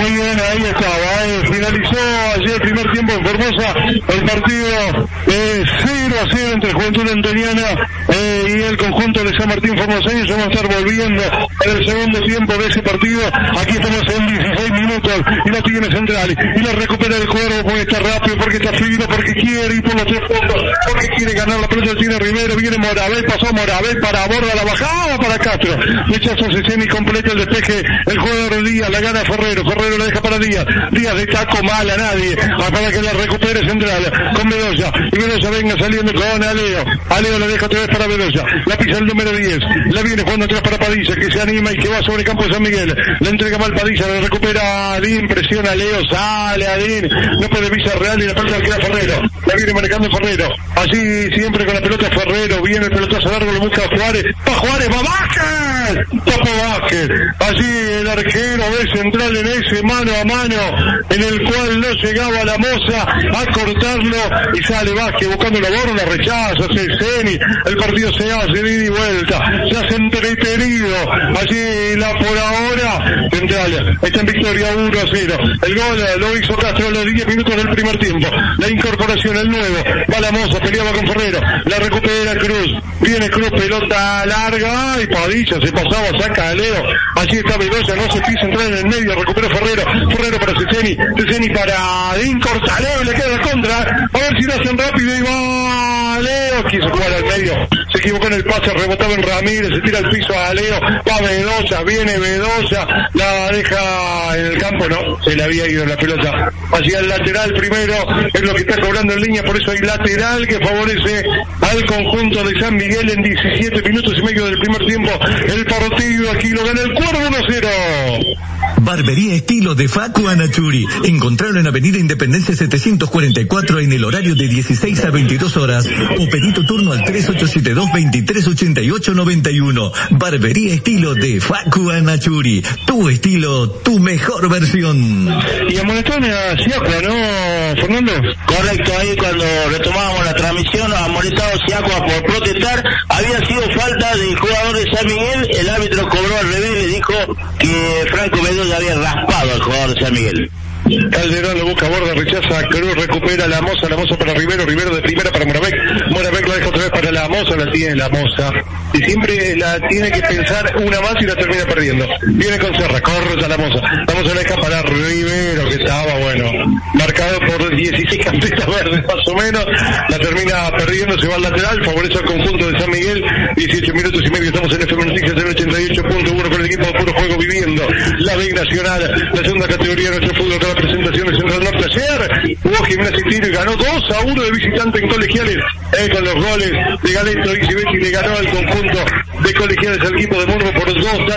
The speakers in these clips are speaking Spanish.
Muy bien, ahí estaba, finalizó ayer el primer tiempo en Formosa, el partido 0-0 entre Juventud Antoniana y el conjunto de San Martín Formoseño. Vamos a estar volviendo en el segundo tiempo de ese partido. Aquí estamos en 16 minutos y la tiene Central y la recupera el Cuervo porque está rápido, porque está fino, porque quiere ir por los 3 puntos, porque quiere ganar la pelota. Tiene Rivero, viene Moravel, pasó Moravel para aborda la bajada para Castro, rechaza Ceceni, completa el despeje, el jugador Díaz, la gana Ferrero la deja para Díaz de taco mal a nadie, para que la recupere Central con Bedoya, y Bedoya venga saliendo con Aleo la deja otra vez para Bedoya, la pisa el número 10, la viene jugando atrás para Padilla, que se anima y que va sobre campo de San Miguel, la entrega mal Padilla, la recupera Adín, presiona Leo, sale Adín, no puede Villarreal y la pelota queda Ferrero, la viene manejando Ferrero, así siempre con la pelota Ferrero, viene el pelotazo largo, lo busca Juárez, va Vázquez, Topo Vázquez, así el arquero de Central en ese mano a mano en el cual no llegaba la Moza a cortarlo y sale Vázquez buscando la borra, la rechaza Ceceni, el partido se hace de ida y vuelta, se hace entretenido, allí la por ahora Central está en victoria 1-0, el gol lo hizo Castro a los 10 minutos del primer tiempo, la incorporación, el nuevo, va la Moza, peleaba con Ferrero, la recupera Cruz, viene Cruz, pelota larga y Padilla se pasaba, saca a Leo, allí está Bedoya, no se pisa, entrar en el medio, recupera Ferrero para Ceceni para Adín, corta Leo y le queda la contra, a ver si lo hacen rápido y va Leo, quiso jugar al medio, se equivocó en el pase, rebotaba en Ramírez, se tira al piso a Leo, va Bedoya, viene Bedoya, la deja en el campo, no, se le había ido la pelota hacia el lateral primero, es lo que está cobrando en línea, por eso hay lateral que favorece al conjunto de San Miguel en 17 minutos y medio del primer tiempo, el partido aquí lo gana el Cuervo 1-0. Barbería Estilo de Facu Anachuri. Encontrarlo en Avenida Independencia 744 en el horario de 16 a 22 horas o pedí tu turno al 3872-238891. Barbería Estilo de Facu Anachuri. Tu estilo, tu mejor versión. Y amonestaron a Siacua, ¿no, Fernando? Correcto, ahí cuando retomábamos la transmisión, amonestado Siacua por protestar. Había sido falta del jugador de San Miguel, el árbitro cobró al revés, le dijo que Franco Bedoya había raspado al jugador de San Miguel. Calderón lo busca, borda, rechaza, Cruz recupera la Moza para Rivero de primera para Moravec la deja otra vez para la Moza, la tiene la Moza, y siempre la tiene que pensar una más y la termina perdiendo, viene con Serra, corta la Moza la deja para Rivero, que estaba marcado por 16 campeones verdes más o menos, la termina perdiendo, se va al lateral, favorece al conjunto de San Miguel, 18 minutos y medio, estamos en FM Noticias del 88.1 con el equipo de Puro Juego viviendo la B Nacional, la segunda categoría de nuestro fútbol, con la presentación de Central Norte. Ayer hubo Gimnasia y Tiro y ganó 2-1 de visitante en Colegiales, con los goles de Galeto y Civetti, le ganó al conjunto de Colegiales al equipo de Morro por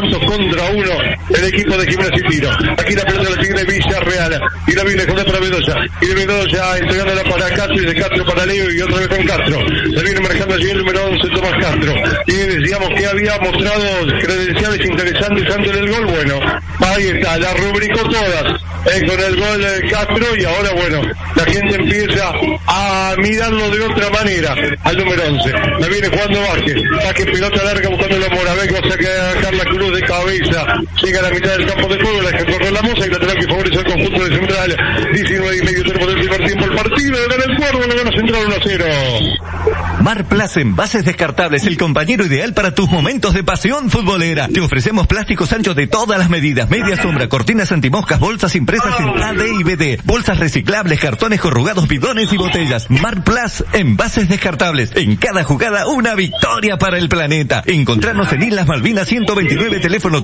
2-1 el equipo de Gimnasia y Tiro. Aquí la pelota la tiene Villarreal y la viene con para Bedoya, y de Bedoya entregándola para Castro y de Castro para Leo y otra vez con Castro, la viene manejando allí el número 11 Tomás Castro, y decíamos que había mostrado credenciales interesantes antes del gol. Bueno, ahí está, la rubricó todas con el gol de Castro, y ahora la gente empieza a mirarlo de otra manera al número 11, la viene jugando Vázquez, pelota larga buscando la Moravec, va a sacar la Cruz de cabeza, llega a la mitad del campo de juego, la deja correr la Moza y lateral que favorece al conjunto de Central. 19 y medio tiempo del primer tiempo, el partido lo gana el Cuervo, lo gana Central 1-0. Marplas Envases Descartables, el compañero ideal para tus momentos de pasión futbolera. Te ofrecemos plásticos anchos de todas las medidas, media sombra, cortinas antimoscas, bolsas impresas en AD y BD, bolsas reciclables, cartones corrugados, bidones y botellas. Marplas Envases Descartables, en cada jugada una victoria para el planeta. Encontrarnos en Islas Malvinas 129, teléfono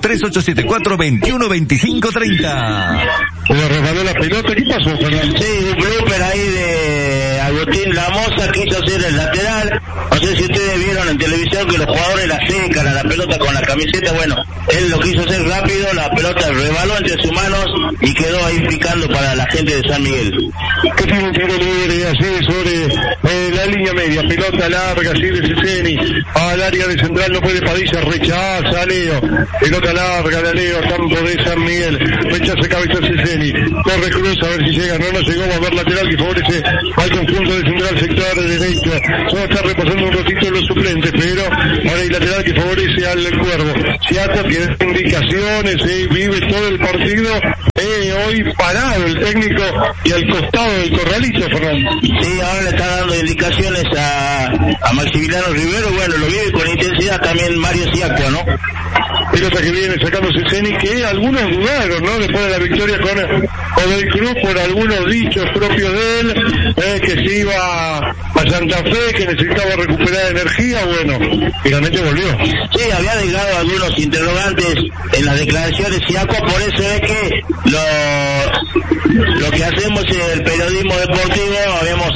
3874-212530. Le regaló la pelota, ¿qué pasó, Fernando? Sí, un blooper ahí de Agustín Lamoza, quiso hacer el lateral. No sé si ustedes vieron en televisión que los jugadores la secan a la pelota con la camiseta. Bueno, él lo quiso hacer rápido, la pelota rebaló entre sus manos y quedó ahí picando para la gente de San Miguel. Que tiene un tiro libre así sobre la línea media, pelota larga así de Ceceni al área de Central, no puede Padilla, rechaza a Leo, pelota larga de Leo, campo de San Miguel, rechaza cabeza Ceceni, corre Cruz a ver si llega, no llegó, va a ver lateral que favorece al conjunto de Central, sector derecho, solo está repasando un ratito los suplentes, pero ahora hay lateral que favorece al Cuervo. Siacua tiene indicaciones, vive todo el partido hoy parado el técnico y al costado del corralito, Fernando. Sí, ahora le está dando indicaciones a Maximiliano Rivero, bueno, lo vive con intensidad también Mario Siacua, ¿no? Pelota que viene sacándose Ceni, que algunos dudaron, ¿no? Después de la victoria con Godoy Cruz, por algunos dichos propios de él, que se iba a Santa Fe, que necesitaba recuperar energía, bueno, finalmente volvió. Sí, había dejado algunos interrogantes en las declaraciones Siacua, por eso es que lo que hacemos en el periodismo deportivo habíamos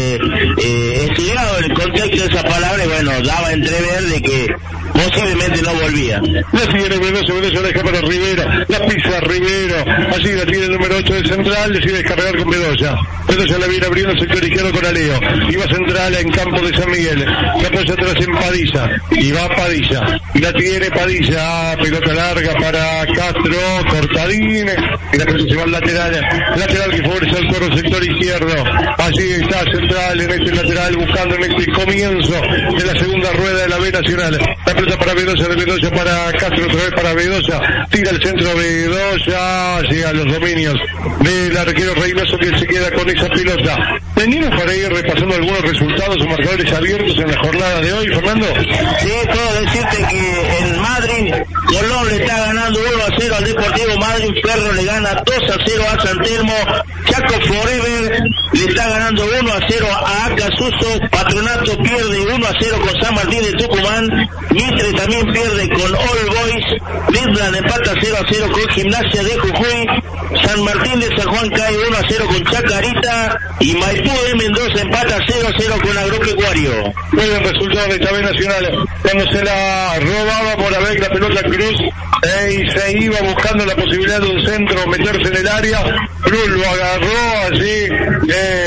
estudiado el contexto de esa palabra y bueno, daba a entrever de que posiblemente no volvía. La tiene Veloso la deja para Rivera, la pisa Rivero, así la tiene el número 8 del central, decide descargar con Bedoya la viene abriendo el sector izquierdo con Aleo, y va central en campo de San Miguel, se apoya atrás en Padilla, y va Padilla, y la tiene Padilla, pelota larga para Castro, Cortadín, y la pelota se va al lateral que favorece al cuerpo sector izquierdo, allí está central en este lateral, buscando en este comienzo de la segunda rueda de la B Nacional, la pelota para Bedoya, de Bedoya para Castro, otra vez para Bedoya, tira el centro Bedoya, llega a los dominios del arquero Reynoso, que se queda con esa pelota. Venimos para ir repasando algunos resultados o marcadores abiertos en la jornada de hoy, Fernando. Sí, puedo decirte que en Madrid, Colón le está ganando 1-0 al Deportivo Madrid, Ferro le gana 2-0 a San Telmo, Chaco Forever le está ganando 1-0 a Acasuso, Patronato pierde 1-0 con San Martín de Tucumán, Mitre también pierde con All Boys, Midland empata 0-0 con Gimnasia de Jujuy, San Martín de San Juan cae 1-0 con Chacarita y Maipú de Mendoza empata 0-0 con Agropecuario. Muy buen resultado de esta B Nacional, cuando se la robaba Moravec la pelota Cruz, y se iba buscando la posibilidad de un centro, meterse en el área, Cruz lo agarró así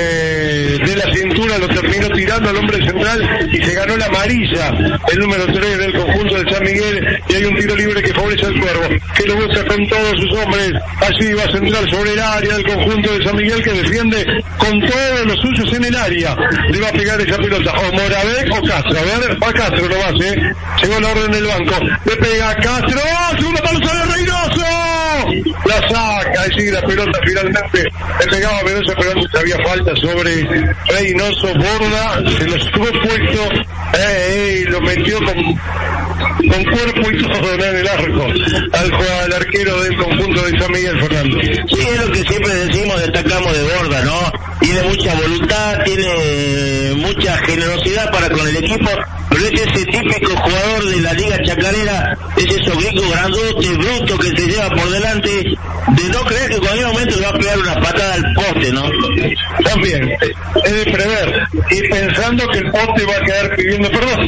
de la cintura, lo terminó tirando al hombre central y se ganó la amarilla, el número 3 del conjunto de San Miguel, y hay un tiro libre que favorece al Cuervo, que lo busca con todos sus hombres, así va a centrar sobre el área del conjunto de San Miguel, que defiende con todos los suyos en el área, le va a pegar esa pelota, o Moravec o Castro, a ver, va Castro nomás, llegó la orden del banco, le pega a Castro, segunda pausa de Reynoso, la saca, y sigue la pelota finalmente, le pegaba a Mendoza, pero antes había falta sobre Reynoso, borda, se lo estuvo puesto, y lo metió con cuerpo y todo en el arco, al arquero del conjunto de San Miguel, Fernando. Sí, es lo que siempre decimos, destacamos de Borda, ¿no? Tiene mucha voluntad, tiene mucha generosidad para con el equipo, pero es ese típico jugador de la Liga Chacarera, es esos gringos grandote, bruto, que se lleva por delante, de no creer que en cualquier momento le va a pegar una patada al poste, ¿no? También, es de prever, y pensando que el poste va a quedar pidiendo perdón.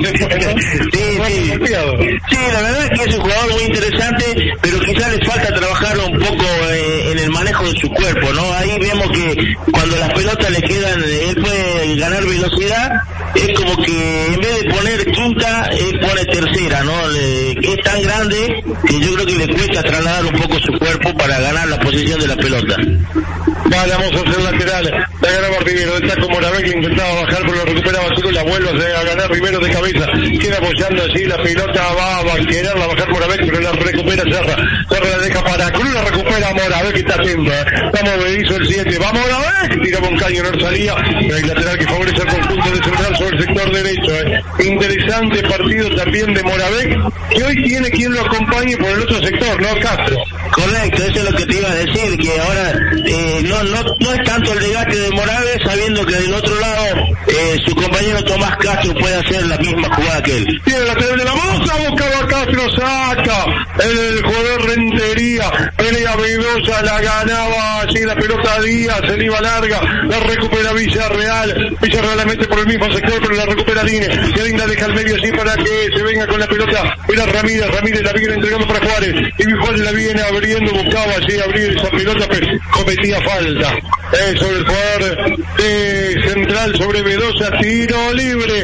Sí, la verdad es que es un jugador muy interesante, pero quizás le falta trabajar un poco en el manejo de su cuerpo, ¿no? Ahí vemos que cuando las pelotas le quedan, él puede ganar velocidad, es como que en vez de poner quinta, él pone tercera, ¿no? Es tan grande que yo creo que le cuesta trasladar un poco su cuerpo para ganar la posición de la pelota. Vale, vamos a hacer lateral, la ganaba Rivero, está como Moravec, que intentaba bajar, pero lo recuperaba Chico, la vuelve a ganar Rivero de cabeza, queda apoyando allí, la pelota va a quererla bajar Moravec, pero la recupera Serra la deja para Cruz, la recupera Moravec, que está atento, está movedizo el 7, va Moravec, tiraba un caño, no salía, el lateral que favorece al conjunto de Central sobre el sector derecho, interesante partido también de Moravec, que hoy tiene quien lo acompañe por el otro sector, ¿no? Castro. Correcto, eso es lo que te iba a decir, que ahora no es tanto el desgaste de Morales, sabiendo que del otro lado su compañero Tomás Castro puede hacer la misma jugada que él. Tiene la lateral de la Moza, buscaba a Castro, saca el jugador Rentería, pelea Bedoya, la ganaba allí la pelota Díaz, se le iba larga, la recupera Villarreal la mete por el mismo sector, pero la recupera Dine, y Dine la deja al medio así para que se venga con la pelota, era Ramírez la viene entregando para Juárez, y Juárez la viene abriendo, buscaba allí abrir esa pelota, pero cometía falta sobre el jugador de Central, sobre Bedoya, tiro libre,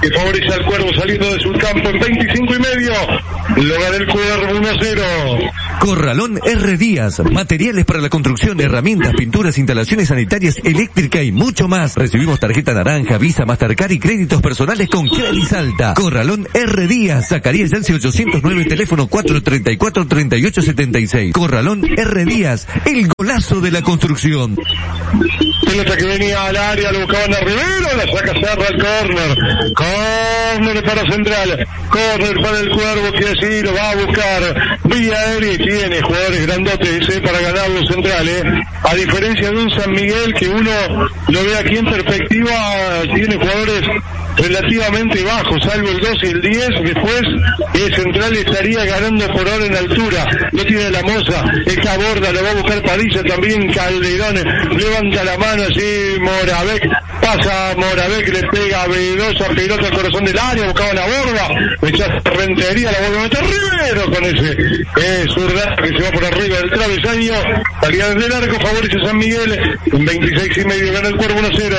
que favorece al Cuervo saliendo de su campo en 25,5. Lo gana el Cuervo 1-0. Corralón R. Díaz, materiales para la construcción, herramientas, pinturas, instalaciones sanitarias, eléctrica y mucho más. Recibimos tarjeta naranja, Visa, Mastercard y créditos personales con Credit Alta. Corralón R. Díaz, Zacarías Yance 809, teléfono 434-3876. Corralón R. Díaz, el golazo de la construcción. Pelota que venía al área, lo buscaban a Rivero, la saca Serra al córner. Córner para Central, córner para el Cuervo, que así lo va a buscar vía aérea y tiene jugadores grandotes para ganar los centrales. A diferencia de un San Miguel que uno lo ve aquí en perspectiva, tiene jugadores relativamente bajos, salvo el 2 y el 10, después el Central estaría ganando por ahora en altura, no tiene la Moza, está Borda, lo va a buscar Padilla también, Calderón, levanta la mano así, Moravec, pasa Moravec, le pega a Bedosa, pelota al corazón del área, buscaba la Borda, echa Rentería, la vuelve a meter Rivero con ese zurdazo que se va por arriba del travesaño, salida desde el arco, favorece San Miguel, en 26,5 gana el Cuervo 1-0.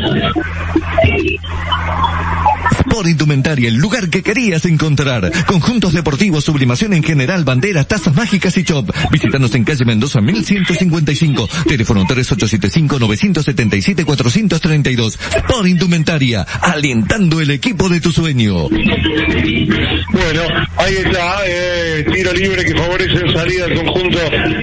Sport Indumentaria, el lugar que querías encontrar. Conjuntos deportivos, sublimación en general, banderas, tazas mágicas y shop. Visítanos en calle Mendoza 1155. Teléfono 3875-977-432. Sport Indumentaria, alentando el equipo de tu sueño. Bueno, ahí está, tiro libre que favorece en salida el conjunto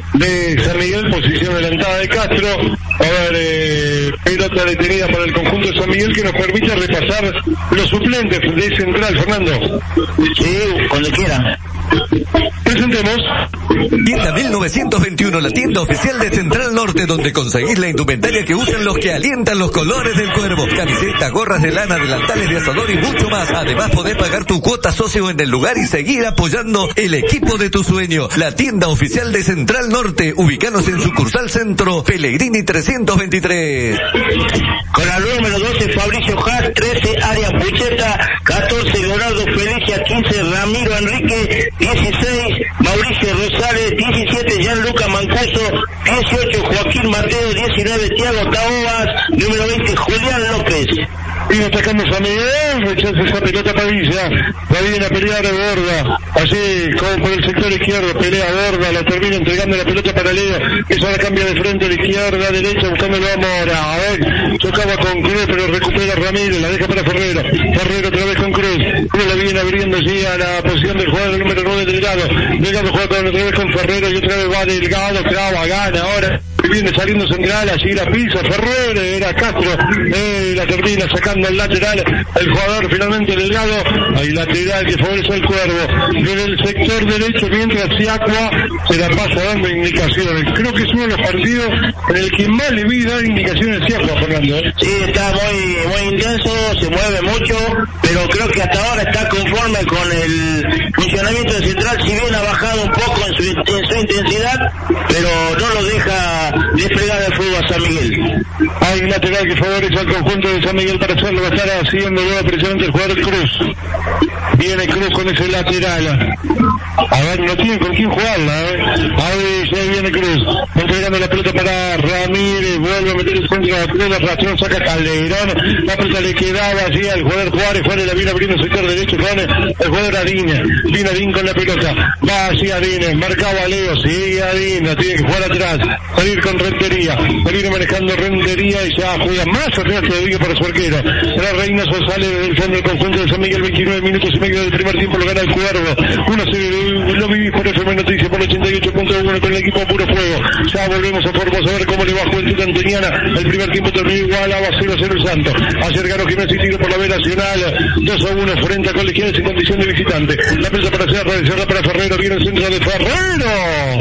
de San Miguel, posición adelantada de Castro. A ver, pelota detenida para el conjunto de San Miguel que nos permite repasar los suplentes de Central, Fernando. Sí, cuando quiera. Presentemos. Tienda 1921, la tienda oficial de Central Norte, donde conseguís la indumentaria que usan los que alientan los colores del Cuervo. Camisetas, gorras de lana, delantales de asador y mucho más. Además podés pagar tu cuota socio en el lugar y seguir apoyando el equipo de tu sueño. La tienda oficial de Central Norte, ubicanos en sucursal Centro, Pellegrini 323. Con la número 12, Fabricio Haas, 13, Arias Pucheta, 14, Leonardo Felicia, 15, Ramiro Enrique, 16, Mauricio Rosales, 17, Gianluca Mancuso, 18, Joaquín Mateo, 19, Thiago Taobas, número 20, Julián López. Viene atacando San Miguel, rechaza esa pelota Padilla, va bien a pelear a Borda, así como por el sector izquierdo, pelea Borda, la termina entregando la pelota para Leo, esa la cambia de frente a la izquierda, derecha, buscándolo a Mora, a ver, chocaba con Cruz, pero recupera Ramírez, la deja para Ferrero, Ferrero otra vez con Cruz, Cruz la viene abriendo así a la posición del jugador número 9, Delgado, Delgado juega otra vez con Ferrero y otra vez va Delgado, traba, gana, ahora viene saliendo Central, allí la pisa, Ferrero, era Castro, la termina sacando el lateral, el jugador finalmente Delgado, hay lateral que favorece al Cuervo, desde el sector derecho, mientras Siacua se la pasa dando indicaciones, creo que es uno de los partidos en el que más le vi dar indicaciones a Siacua, Fernando. Sí, está muy intenso, se mueve mucho, pero creo que hasta ahora está conforme con el funcionamiento de Central, si bien ha bajado un poco en su intensidad, pero no lo deja desplegar el fútbol a San Miguel. Hay un lateral que favorece al conjunto de San Miguel para hacerlo, va a estar haciendo luego precisamente el jugador Cruz. Viene Cruz con ese lateral. A ver, no tiene con quién jugarla, Ahí ya viene Cruz. Entregando la pelota para Ramírez, vuelve a meter el centro de la rastrón, saca Calderón. La pelota le quedaba así al jugador Juárez la viene abriendo el sector derecho con el jugador Adina. Viene Adín con la pelota. Va así Adina, marcaba a Leo, sigue Adina, tiene que jugar atrás. Salir con Rentería, viene manejando Rentería y ya juega más atrás todavía para su arquero. La Reynoso sale del fondo del conjunto de San Miguel, 29 minutos y medio del primer tiempo, lo gana el Cuervo. 1-0, lo vivís por FM Noticias, por 88.1 con el equipo Puro Fuego. Ya volvemos a Formosa a ver cómo le va Juventud Antoniana. El primer tiempo terminó igual, a 0-0 el Santo. Ayer ganó Gimnasia y tiro por la B Nacional, 2-1 frente a Colegiales en condición de visitante. La pelota para Serra para Ferrero, viene el centro de Ferrero.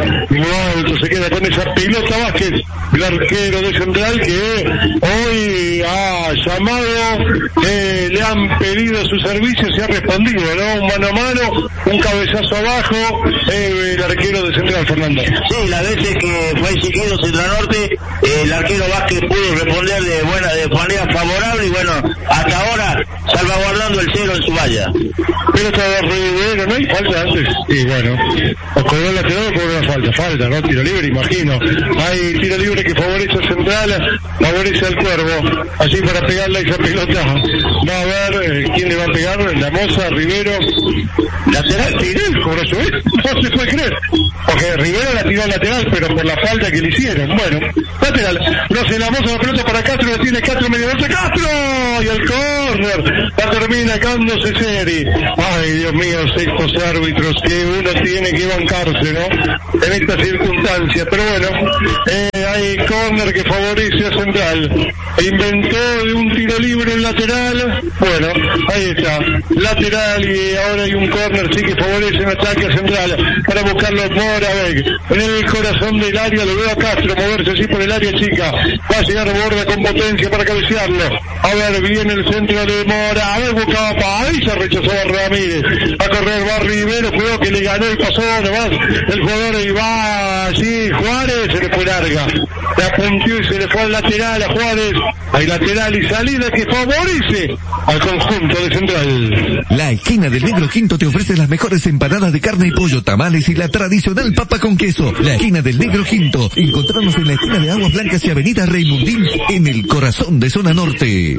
Alto se queda con esa pelota Vázquez, el arquero de Central que hoy ha llamado, le han pedido su servicio, se ha respondido, ¿no? Un mano a mano, un cabezazo abajo, el arquero de Central, Fernando. Sí, las veces que fue exigido Central Norte, el arquero Vázquez pudo responder de manera favorable y bueno, hasta ahora salvaguardando el 0 en su valla. Pero estaba Rivero, no hay falta antes. Y bueno, o cobró el lateral por una falta, ¿no? Tiro libre, imagino. Hay tiro libre que favorece a Central, favorece al Cuervo. Así para pegarle a esa pelota. Va a ver quién le va a pegar, la Moza, Rivero. Lateral, Tirel, cobró su vez. No se puede creer. Porque Rivero la tiró al lateral, pero por la falta que le hicieron. Bueno, lateral. No se la Moza, la pelota para Castro, la tiene Castro, medio bolsa, Castro. Y el córner. La termina Cando Ceseri. Ay, Dios mío, estos árbitros que uno tiene que bancarse, ¿no? En estas circunstancias. Pero bueno, hay córner que favorece a Central. Inventó de un tiro libre en lateral. Bueno, ahí está. Lateral y ahora hay un córner sí que favorece un ataque a Central para buscarlo Moravec. En el corazón del área lo veo a Castro moverse así por el área chica. Va a llegar Borda con potencia para cabecearlo. A ver, viene el centro de Mora. A ver, buscaba para ahí, se rechazó a Ramírez. A correr va Rivero, creo que le ganó y pasó nomás el jugador y va allí Juárez, se le fue larga. Le apuntió y se le fue al lateral a Juárez. Hay lateral y salida que favorece al conjunto de Central. La esquina del Negro Quinto te ofrece las mejores empanadas de carne y pollo, tamales y la tradicional papa con queso. La esquina del Negro Quinto. Encontrarnos en la esquina de Aguas Blancas y Avenida Raimundín, en el corazón de Zona Norte.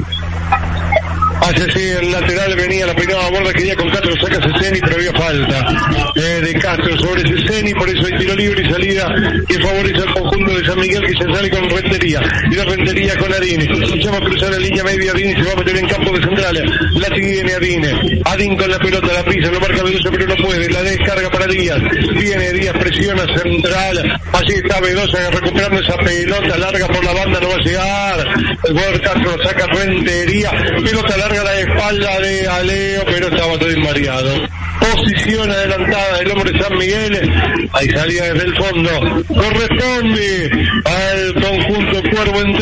Hace así el lateral, venía la peinada Borda, quería con Castro, saca Ceseni, pero había falta de Castro sobre Ceseni, por eso hay tiro libre y salida que favorece al conjunto de San Miguel, que se sale con Rentería, y la Rentería con Adine. Escuchamos cruzar la línea media, Adine se va a meter en campo de Central, la tiene Adine con la pelota, la pisa, lo marca Bedosa, pero no puede, la descarga para Díaz, viene Díaz, presiona Central, allí está Bedosa recuperando esa pelota larga por la banda, no va a llegar, el jugador Castro saca Rentería, pelota larga a la espalda de Aleo, pero estaba todo mareado. Posición adelantada del hombre San Miguel. Hay salida desde el fondo. Corresponde al conjunto Cuervo en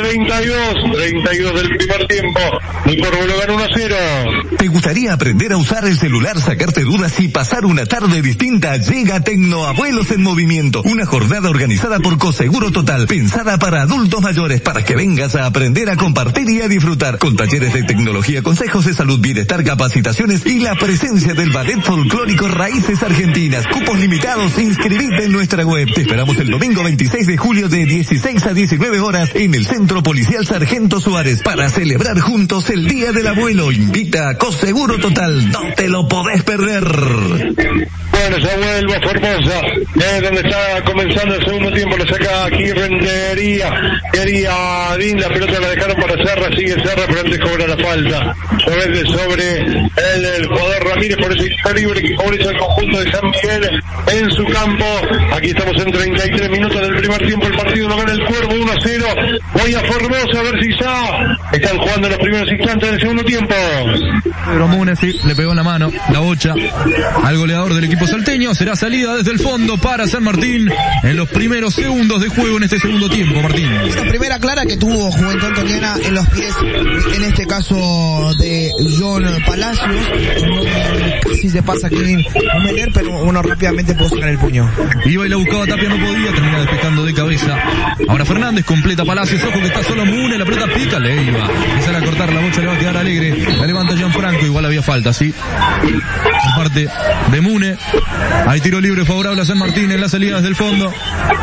32 del primer tiempo. El Cuervo lo gana 1-0. ¿Te gustaría aprender a usar el celular, sacarte dudas y pasar una tarde distinta? Llega Tecnoabuelos en Movimiento. Una jornada organizada por Coseguro Total, pensada para adultos mayores, para que vengas a aprender a compartir y a disfrutar. Con talleres de tecnología, consejos de salud, bienestar, capacitaciones y la presencia del ballet folclórico Raíces Argentinas. Cupos limitados, inscribite en nuestra web. Te esperamos el domingo 26 de julio de 16 a 19 horas en el Centro Policial Sargento Suárez para celebrar juntos el Día del Abuelo. Invita a Coseguro Total, no te lo podés perder. Bueno, ya vuelve a Formosa, donde está comenzando el segundo tiempo, lo saca aquí Rentería, quería Adín, la pelota la dejaron para Serra, sigue Serra, pero antes cobra la falta sobre el jugador Ramírez, por eso está libre que favorece al conjunto de San Miguel en su campo. Aquí estamos en 33 minutos del primer tiempo, el partido lo gana el Cuervo 1-0, voy a Formosa a ver si ya están jugando los primeros instantes del segundo tiempo. Pedro Mune sí, le pegó en la mano, la bocha al goleador del equipo salteño. Será salida desde el fondo para San Martín en los primeros segundos de juego en este segundo tiempo, Martín. La primera clara que tuvo Juventud Antoniana en los pies, en este caso de John Palacios, casi se pasa Kevin Meller, pero uno rápidamente pudo sacar el puño. Iba y la buscaba Tapia, no podía, termina despejando de cabeza. Ahora Fernández completa Palacios, ojo que está solo Mune, la pelota pica, le iba. Y sale a cortar la bocha, le va a quedar Alegre, la levanta Gianfranco, igual había falta, sí. Por parte de Mune. Hay tiro libre favorable a San Martín en la salida desde el fondo.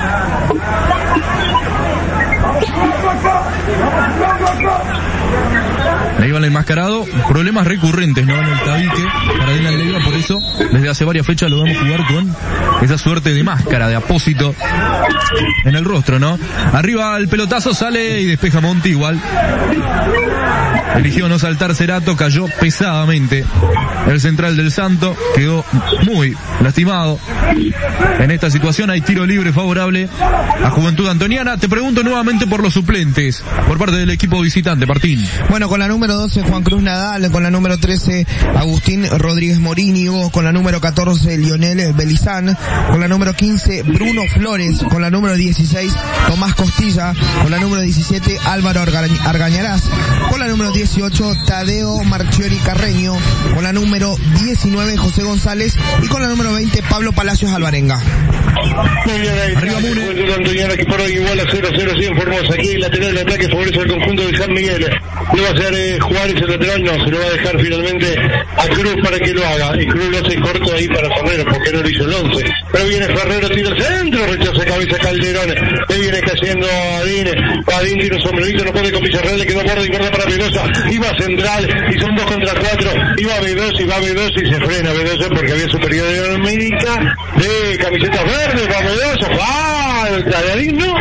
Leiva el enmascarado, problemas recurrentes, ¿no? En el tabique para Dylan Leiva, por eso desde hace varias fechas lo vamos a jugar con esa suerte de máscara, de apósito en el rostro, ¿no? Arriba el pelotazo, sale y despeja Monti igual. Eligió no saltar Cerato, cayó pesadamente. El central del Santo quedó muy lastimado. En esta situación hay tiro libre favorable a Juventud Antoniana. Te pregunto nuevamente por los suplentes por parte del equipo visitante, Martín. Bueno, con la número 12 Juan Cruz Nadal, con la número 13 Agustín Rodríguez Morínigo, con la número 14 Lionel Belizán, con la número 15 Bruno Flores, con la número 16 Tomás Costilla, con la número 17 Álvaro Argañarás, con la número 18 Tadeo Marchiori Carreño, con la número 19 José González y con la número 20 Pablo Palacios Alvarenga. Muy bien, ahí arriba Mune. Antoniana que por hoy igual a 0-0 en Formosa. Aquí el lateral de ataque favorece al conjunto de San Miguel. no va a ser Juárez el lateral, no, se lo va a dejar finalmente a Cruz para que lo haga, y Cruz lo hace corto ahí para Ferrero, porque no lo hizo el 11, pero viene Ferrero, tira el centro, rechaza cabeza Calderón, le viene cayendo Adín tiene un sombrerito, no puede con Villarreal, le quedó borde y corta para Bedosa, y va central, y son 2 contra 4, y va Bedosa, y se frena Bedosa porque había superioridad numérica de camisetas verdes, va Bedosa, falta de Adín, ¿no?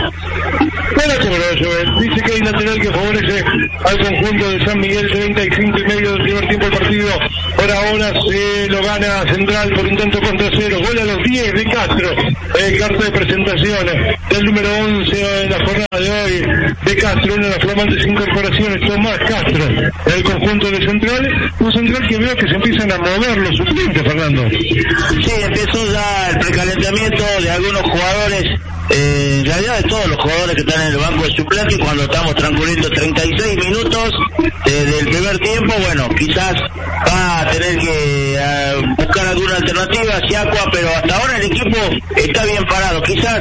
Dice que hay lateral que favorece al conjunto de San Miguel, 35 y medio del primer tiempo del partido. Por ahora se lo gana Central por un tanto contra 0. Gol a los 10 de Castro. El carta de presentación del número 11 en la jornada de hoy de Castro, una de las flamantes incorporaciones, Tomás Castro, el conjunto de Central. Un Central que veo que se empiezan a mover los suplentes, Fernando. Sí, empezó ya el precalentamiento de algunos jugadores. En realidad de todos los jugadores que están en el banco de suplentes, cuando estamos transcurriendo 36 minutos del primer tiempo, bueno, quizás va a tener que buscar alguna alternativa, Siacua, pero hasta ahora el equipo está bien parado. Quizás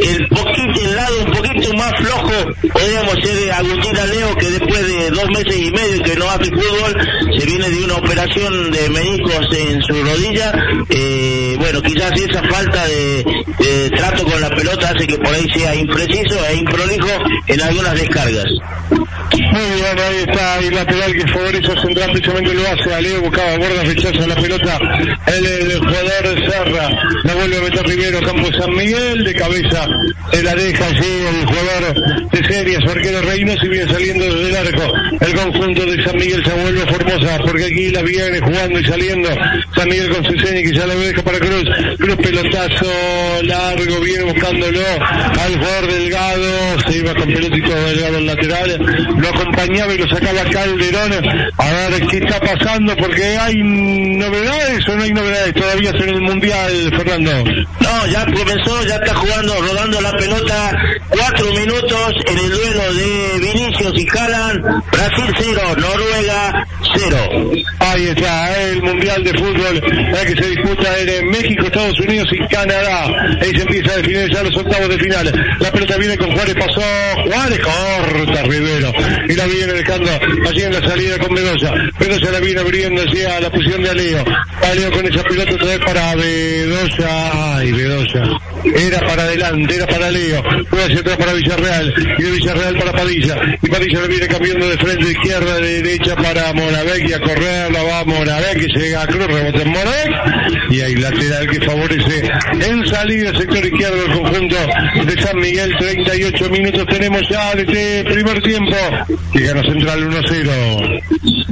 el lado un poquito más flojo podríamos ser Agustín Aleo, que después de 2 meses y medio que no hace fútbol, se viene de una operación de meniscos en su rodilla. Bueno, quizás esa falta de trato con la pelota hace que por ahí sea impreciso e improlijo en algunas descargas. Muy bien, ahí está el lateral que favorece a Central, precisamente lo hace. Aleo buscaba borda, rechaza la pelota el jugador Serra, la vuelve a meter primero campo de San Miguel, de cabeza se la deja allí el jugador de serie, su arquero Reynoso, y viene saliendo desde el arco el conjunto de San Miguel. Se vuelve Formosa porque aquí la viene jugando y saliendo San Miguel con Ceseni, que ya la deja para Cruz. Cruz, pelotazo largo, viene buscándolo al jugador Delgado, se iba con pelotito Delgado al lateral, lo acompañaba y lo sacaba Calderón. A ver qué está pasando, porque hay novedades o no hay novedades todavía en el Mundial, Fernando. No, ya comenzó, ya está jugando, rodando la pelota, 4 minutos en el duelo de Vinicius y Haaland. Brasil 0, Noruega 0. Ahí está, el Mundial de Fútbol que se disputa en México, Estados Unidos y Canadá. Ahí se empieza a definir ya los octavos de final. La pelota viene con Juárez, pasó Juárez, corta Rivero, y la viene dejando allí en la salida con Bedoya. Bedoya la viene abriendo hacia la posición de Aleo. Aleo con esa pelota otra vez para Bedoya. Ay, Bedoya. Era para adelante, era para Aleo. Fue hacia atrás para Villarreal. Y de Villarreal para Padilla. Y Padilla la viene cambiando de frente, izquierda, de derecha para Moravec. Y a correr la va Moravec, que llega a Cruz, rebota en Moravec. Y hay lateral que favorece en salida sector izquierdo el conjunto de San Miguel. 38 minutos tenemos ya de este primer tiempo. Y gana Central 1-0.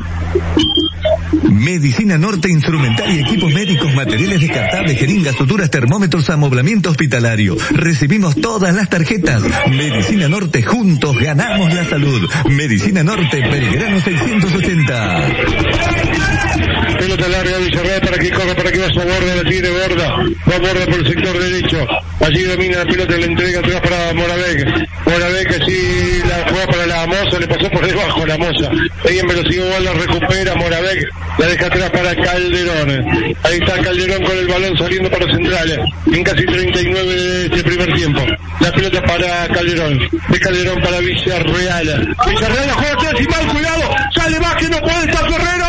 Medicina Norte, instrumental y equipos médicos, materiales descartables, jeringas, suturas, termómetros, amoblamiento hospitalario. Recibimos todas las tarjetas. Medicina Norte, juntos ganamos la salud. Medicina Norte, Belgrano 680. Pelota larga de Villarreal para que corra, para que vaya a Borda, la tiene Borda. Va Borda por el sector derecho. Allí domina la pelota, la entrega atrás para Moravec. Moravec allí la juega para la Moza, le pasó por debajo a la Moza. Ahí en velocidad igual la recupera Moravec, la deja atrás para Calderón. Ahí está Calderón con el balón saliendo para Central. En casi 39 de este primer tiempo. La pelota para Calderón. De Calderón para Villarreal. Villarreal la juega atrás y mal, cuidado. Sale más que no puede estar Ferrero.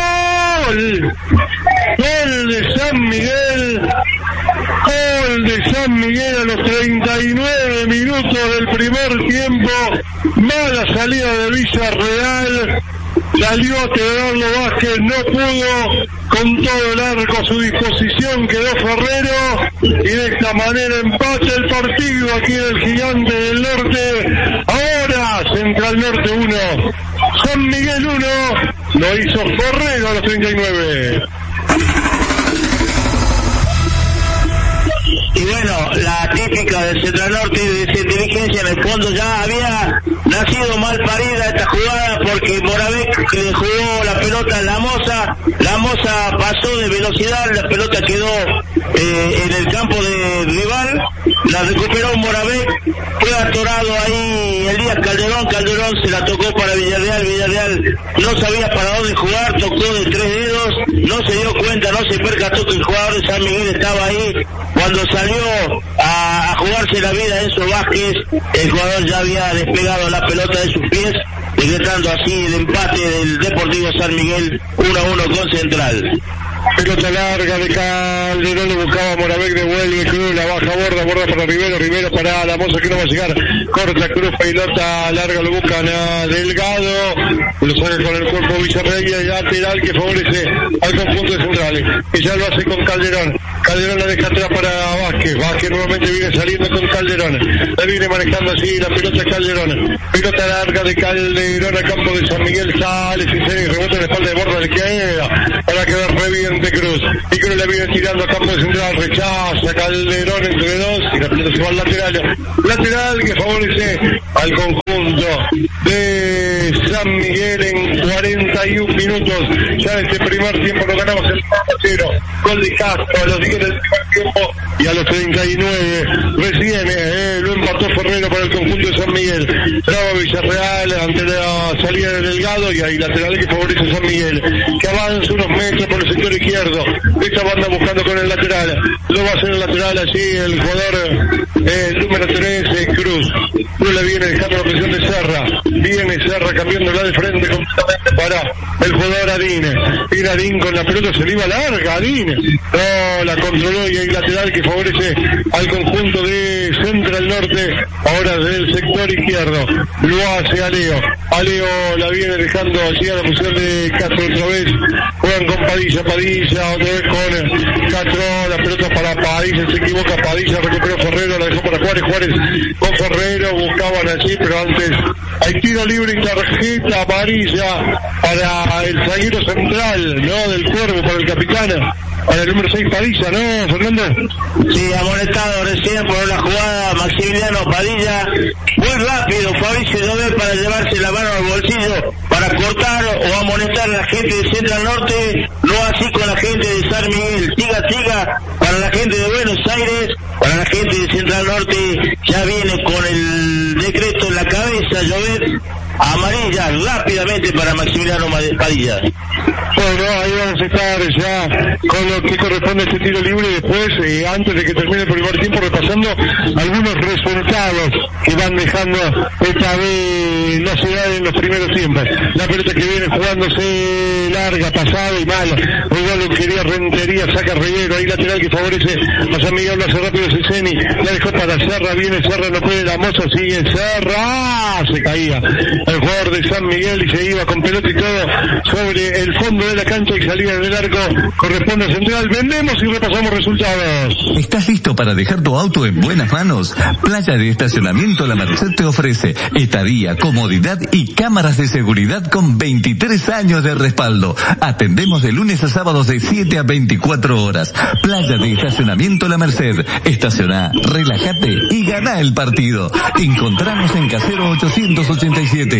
Gol de San Miguel. Gol de San Miguel a los 39 minutos del primer tiempo. Mala salida de Villarreal. Salió Teodoro Vázquez, no pudo, con todo el arco a su disposición quedó Ferrero, y de esta manera empata el partido aquí en el Gigante del Norte. Ahora Central Norte 1, San Miguel 1, lo hizo Ferrero a los 39. Y bueno, la típica del Central Norte de esa inteligencia, en el fondo ya había nacido mal parida esta jugada, porque Moravec que le jugó la pelota a la Moza pasó de velocidad, la pelota quedó en el campo de rival, la recuperó Moravec, fue atorado ahí Elías Calderón se la tocó para Villarreal no sabía para dónde jugar, tocó de 3 dedos, no se dio cuenta, no se percató que el jugador de San Miguel estaba ahí. Cuando salió a jugarse la vida Enzo Vázquez, el jugador ya había despegado la pelota de sus pies decretando así el empate del Deportivo San Miguel 1-1 con Central. Pelota larga de Calderón, lo buscaba Moravec, devuelve Cruz, la baja, borda para Rivero para la moza que no va a llegar, corta Cruz, pelota larga, lo buscan a Delgado, lo sale con el cuerpo Villarreal y lateral que favorece al conjunto de Centrales, que ya lo hace con Calderón la deja atrás para Vázquez nuevamente viene saliendo con Calderón, la viene manejando así la pelota Calderón, pelota larga de Calderón al campo de San Miguel, sale Ciceri, rebota en la espalda de borda del que para quedar re bien de Cruz, y Cruz la viene tirando a campo de Central, rechaza Calderón entre dos, y la pelota se va al lateral que favorece al conjunto de San Miguel en 41 minutos, ya en este primer tiempo lo ganamos el 0, gol de Castro a los 10 del primer tiempo, y a los 39 recién lo empató Ferrero para el conjunto de San Miguel, traba Villarreal ante la salida de Delgado, y hay lateral que favorece a San Miguel, que avanza unos metros por el sector izquierdo, esta banda buscando con el lateral, lo va a hacer el lateral allí el jugador número 13, Cruz le viene dejando la presión de Serra, viene Serra cambiándola de frente completamente para el jugador Adín con la pelota, se le iba larga Adín, no la controló, y hay lateral que favorece al conjunto de Central Norte, ahora del sector izquierdo, lo hace Aleo la viene dejando allí a la posición de Castro otra vez, juegan con Padilla otra vez con Castro, la pelota para Padilla, se equivoca Padilla, recuperó Ferrero, la dejó para Juárez con Ferrero, buscaban allí, pero antes hay tiro libre y tarjeta amarilla para el zaguero central, ¿no? Del Cuervo, para el capitán, para el número 6 Padilla, ¿no, Fernando? Sí, amonestado recién por una jugada Maximiliano Padilla, muy rápido Fabricio Llobet para llevarse la mano al bolsillo, para cortar o amonestar a la gente de Central Norte, no así con la gente de San Miguel, siga, para la gente de Buenos Aires, para la gente de Central Norte, ya viene con el decreto en la cabeza Llobet, amarilla rápidamente para Maximiliano Padilla. Bueno, ahí vamos a estar ya con lo que corresponde a este tiro libre, y después, antes de que termine el primer tiempo, repasando algunos resultados que van dejando esta velocidad en los primeros tiempos. La pelota que viene jugándose larga, pasada y mal, igual lo quería Rentería, saca Rivero, ahí lateral que favorece a San Miguel, lo hace rápido Ciceni, la dejó para Serra, viene Serra, no puede, la moza sigue Serra, se caía el jugador de San Miguel y se iba con pelota y todo sobre el fondo de la cancha y salida del arco, corresponde a Central. Vendemos y repasamos resultados. ¿Estás listo para dejar tu auto en buenas manos? Playa de Estacionamiento La Merced te ofrece estadía, comodidad y cámaras de seguridad con 23 años de respaldo. Atendemos de lunes a sábados de 7 a 24 horas. Playa de Estacionamiento La Merced. Estaciona, relájate y gana el partido. Encontramos en Casero 887.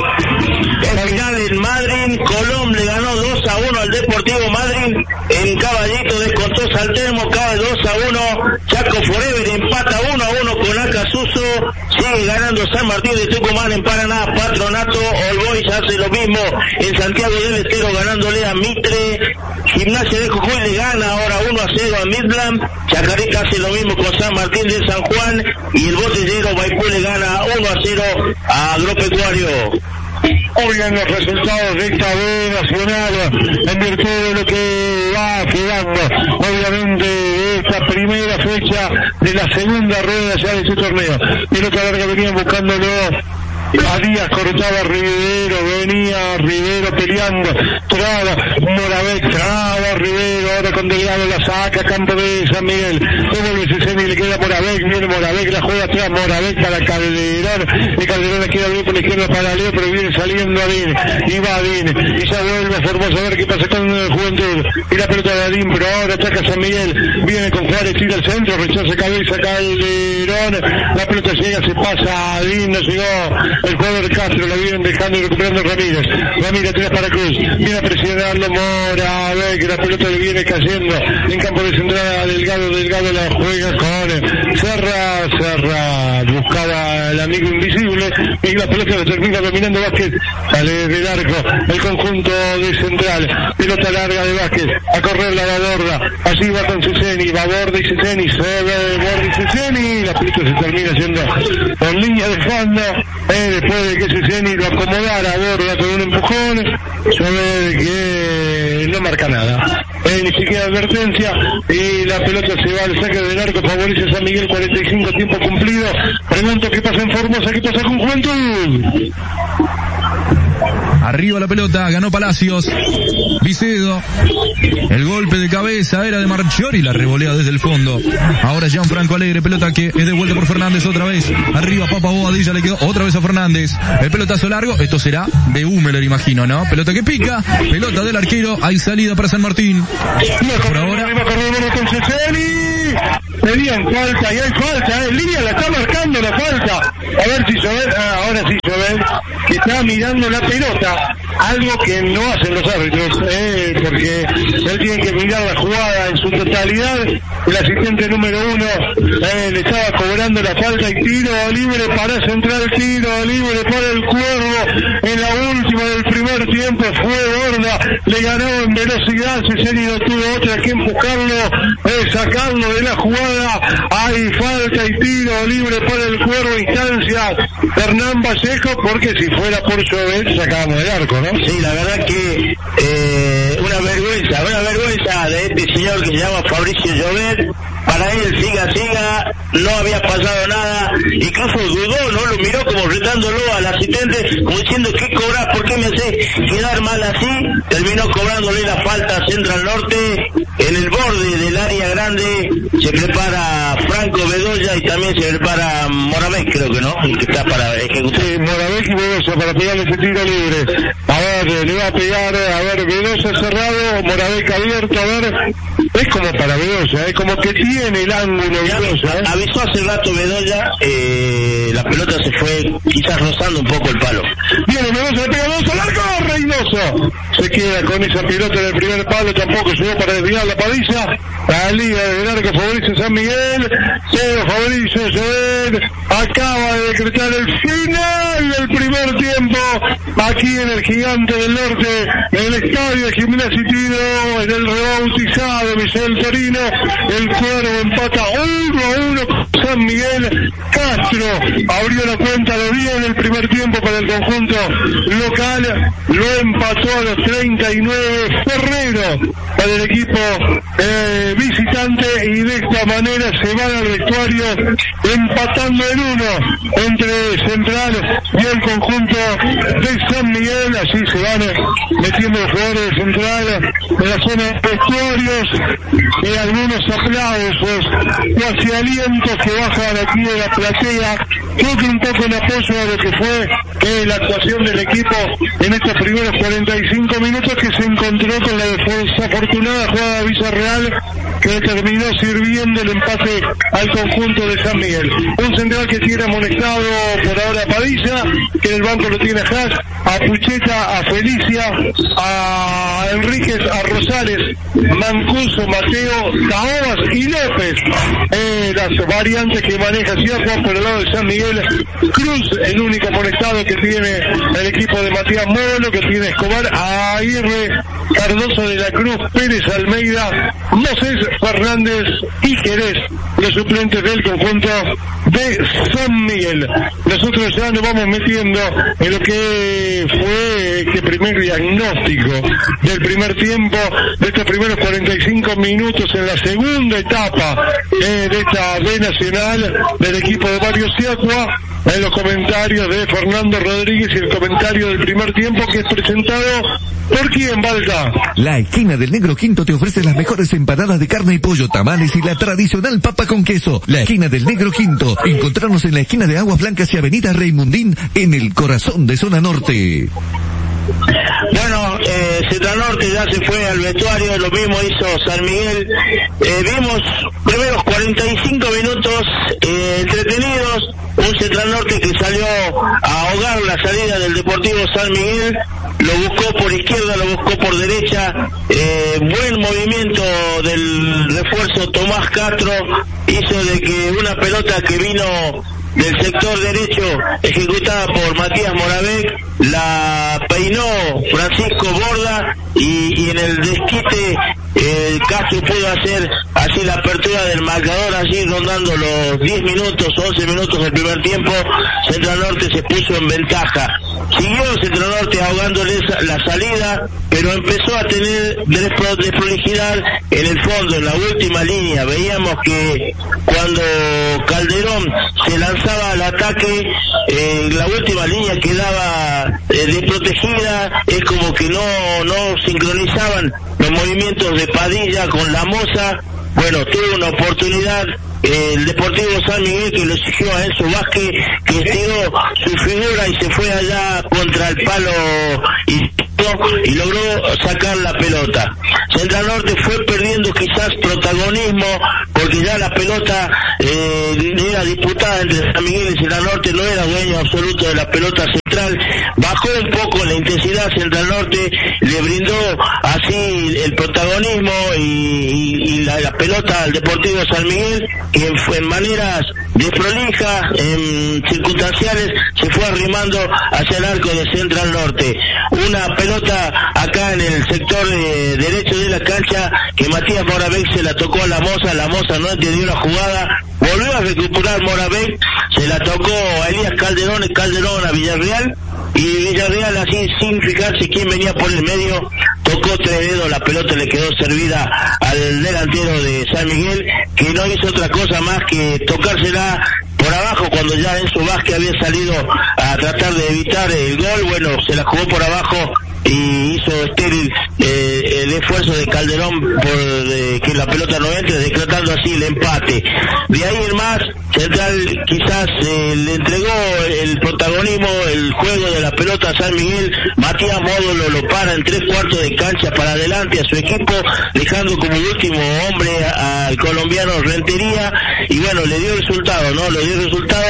En final en Madrid, Colón le ganó 2-1 al Deportivo Madrid, en Caballito descontó Saltermo, cae 2-1, Chaco Forever empata 1-1 con Acasuso, sigue ganando San Martín de Tucumán en Paraná, Patronato, All Boys hace lo mismo en Santiago del Estero ganándole a Mitre, Gimnasia de Jujuy le gana ahora 1-0 a Midland, Chacareca hace lo mismo con San Martín de San Juan, y el Botellero Maipú le gana 1-0 a Agropecuario. Oigan los resultados de esta B nacional en virtud de lo que va quedando, obviamente, de esta primera fecha de la segunda rueda ya de este torneo. Pelota larga venían buscándolo a Díaz, cortaba Rivero, venía Rivero peleando, traba Moravec, traba Rivero, ahora con Delgado la saca, campo de San Miguel, devuelve Ciceni, le queda Moravec, viene Moravec, la juega atrás, Moravec para Calderón, y Calderón le queda bien por la izquierda para Leo, pero viene saliendo Adín, y va Adín, y ya vuelve a Formosa a ver qué pasa con el Juventud, y la pelota de Adín, pero ahora ataca San Miguel, viene con Juárez, tira al centro, rechaza cabeza Calderón, la pelota llega, se pasa Adín, no llegó el jugador Castro, lo vienen dejando y recuperando Ramírez tira para Cruz, viene a presionarlo Moravec, la pelota le viene cayendo en campo de Central, Delgado la juega con Serra, buscaba al amigo invisible, y la pelota la termina dominando Vázquez, sale del arco el conjunto de Central, pelota larga de Vázquez, a correr la borda, allí va con Ciceni, va borda y Ciceni, se ve borda y Ciceni, la pelota se termina yendo con línea de fondo, después de que Ceseni lo acomodara a Borda con un empujón, Llobet que no marca nada, ni siquiera advertencia, y la pelota se va al saque del arco, favorece a San Miguel, 45 tiempo cumplido. Pregunto qué pasa en Formosa, qué pasa con Juventud. Arriba la pelota, ganó Palacios. Vicedo. El golpe de cabeza era de Marchiori, la revolea desde el fondo. Ahora Gianfranco Alegre, pelota que es devuelta por Fernández otra vez. Arriba Papa Bobadilla, le quedó otra vez a Fernández. El pelotazo largo, esto será de Hummler, imagino, ¿no? Pelota que pica, pelota del arquero, hay salida para San Martín. Por ahora. Pedían falta, y hay falta, Línea la está marcando la falta. A ver si Llobet, ahora sí Llobet, que está mirando la pelota, algo que no hacen los árbitros, porque él tiene que mirar la jugada en su totalidad. El asistente número 1 le estaba cobrando la falta y tiro libre para Central, tiro libre para el Cuervo. En la última del primer tiempo fue Borda, le ganó en velocidad, Ceseni no tuvo otra que empujarlo, sacarlo de la jugada. Hay falta y tiro libre para el Cuervo, instancia Hernán Vallejo, porque si fuera por Llobet sacábamos el arco, ¿no? Sí, la verdad que una vergüenza de este señor que se llama Fabricio Llobet. Para él, siga, no había pasado nada, incluso dudó, ¿no? Lo miró como retándolo al asistente, como diciendo, ¿qué cobras? ¿Por qué me haces quedar mal así? Terminó cobrándole la falta a Central Norte, en el borde del área grande, se prepara Franco Bedoya y también se prepara Moravec, creo que no, que está para ejecutar. Sí, Moravec y Bedoya para pegarle ese tiro libre. A ver, le va a pegar, Bedoya cerrado, Moravec abierto, es como para Bedoya, es como que tiene el ángulo. Avisó hace rato Bedoya, la pelota se fue quizás rozando un poco el palo. Viene Bedoya, le pega Bedoya al arco, Reynoso se queda con esa pelota en el primer palo, tampoco llegó para desviar la Padilla. La liga del arco favorece San Miguel, 0 Fabricio Llobet, acaba de decretar el final del primer tiempo aquí en el Gigante del Norte, en el estadio de Gimnasia y Tiro, en el rebautizado Michel Torino. El Cuervo empata 1-1 con San Miguel. Castro abrió la cuenta de bien en el primer tiempo para el conjunto local, lo empató a los 39 Ferrero para el equipo visitante, y de esta manera se van al vestuario empatando en 1 entre Central y el conjunto de San Miguel. Así se van metiendo los jugadores de Central en la zona de vestuarios, y algunos aplausos, casi alientos que bajan aquí de la platea. Creo que un poco en apoyo a lo que fue la actuación del equipo en estos primeros 45 minutos, que se encontró con la desafortunada jugada de Villarreal, que terminó sirviendo el empate al conjunto de San Miguel. Un Central que tiene amonestado por ahora a Padilla, que en el banco lo tiene a Haas, a Pucheta, a Felicia, a Enríquez, a Rosales, Mancuso, Mateo, Caobas y López. Las variantes que maneja Ciaco por el lado de San Miguel. Cruz, el único amonestado que tiene el equipo de Matías Molo, que tiene Escobar, Aguirre, Cardoso de la Cruz, Pérez Almeida, Moses Fernández y Jerez, los suplentes del conjunto de San Miguel. Nosotros ya nos vamos metiendo en lo que fue este primer diagnóstico del primer tiempo, de estos primeros 45 minutos en la segunda etapa de esta B Nacional del equipo de Mario Siacua, en los comentarios de Fernando Rodríguez y el comentario del primer tiempo, que es presentado ¿por quién, Valga? La esquina del Negro Quinto te ofrece las mejores empanadas de carne y pollo, tamales y la tradicional papa con queso. La esquina del Negro Quinto. Encontrarnos en la esquina de Aguas Blancas y Avenida Reymundín, en el corazón de Zona Norte. Bueno, Central Norte ya se fue al vestuario, lo mismo hizo San Miguel. Vimos primeros 45 minutos entretenidos, un Central Norte que salió a ahogar la salida del Deportivo San Miguel, lo buscó por izquierda, lo buscó por derecha, buen movimiento del refuerzo Tomás Castro hizo de que una pelota que vino del sector derecho, ejecutada por Matías Moravec, la peinó Francisco Borda y en el desquite Castro pudo hacer así la apertura del marcador, así rondando los 10 minutos, 11 minutos del primer tiempo. Central Norte se puso en ventaja. Siguió Central Norte ahogándole la salida, pero empezó a tener desprolijidad en el fondo, en la última línea. Veíamos que cuando Calderón se lanzaba al ataque, la última línea quedaba desprotegida, es como que no sincronizaban los movimientos de Padilla con Lamosa. Bueno, tuvo una oportunidad el Deportivo San Miguel, que lo exigió a Enzo Vázquez, que estiró su figura y se fue allá contra el palo y logró sacar la pelota. Central Norte fue perdiendo quizás protagonismo, porque ya la pelota era disputada entre San Miguel y Central Norte, no era dueño absoluto de la pelota central. Bajó un poco la intensidad Central Norte, le brindó así el protagonismo y la pelota al Deportivo San Miguel, que fue en maneras desprolijas, en circunstanciales, se fue arrimando hacia el arco de Central Norte. Una pelota acá en el sector derecho de la cancha que Matías Moravec se la tocó a la Moza no entendió la jugada, volvió a recuperar Moravec, se la tocó a Elías Calderón a Villarreal, y Villarreal, así sin fijarse quién venía por el medio, tocó 3 dedos, la pelota le quedó servida al delantero de San Miguel, que no hizo otra cosa más que tocársela por abajo cuando ya Enzo Vázquez había salido a tratar de evitar el gol. Bueno, se la jugó por abajo y hizo estéril el esfuerzo de Calderón por que la pelota no entre, decretando así el empate. De ahí en más, Central quizás le entregó el protagonismo, el juego de la pelota a San Miguel. Matías Módulo lo para en 3/4 de cancha para adelante a su equipo, dejando como último hombre al colombiano Rentería, y bueno, le dio resultado, ¿no? Le dio resultado.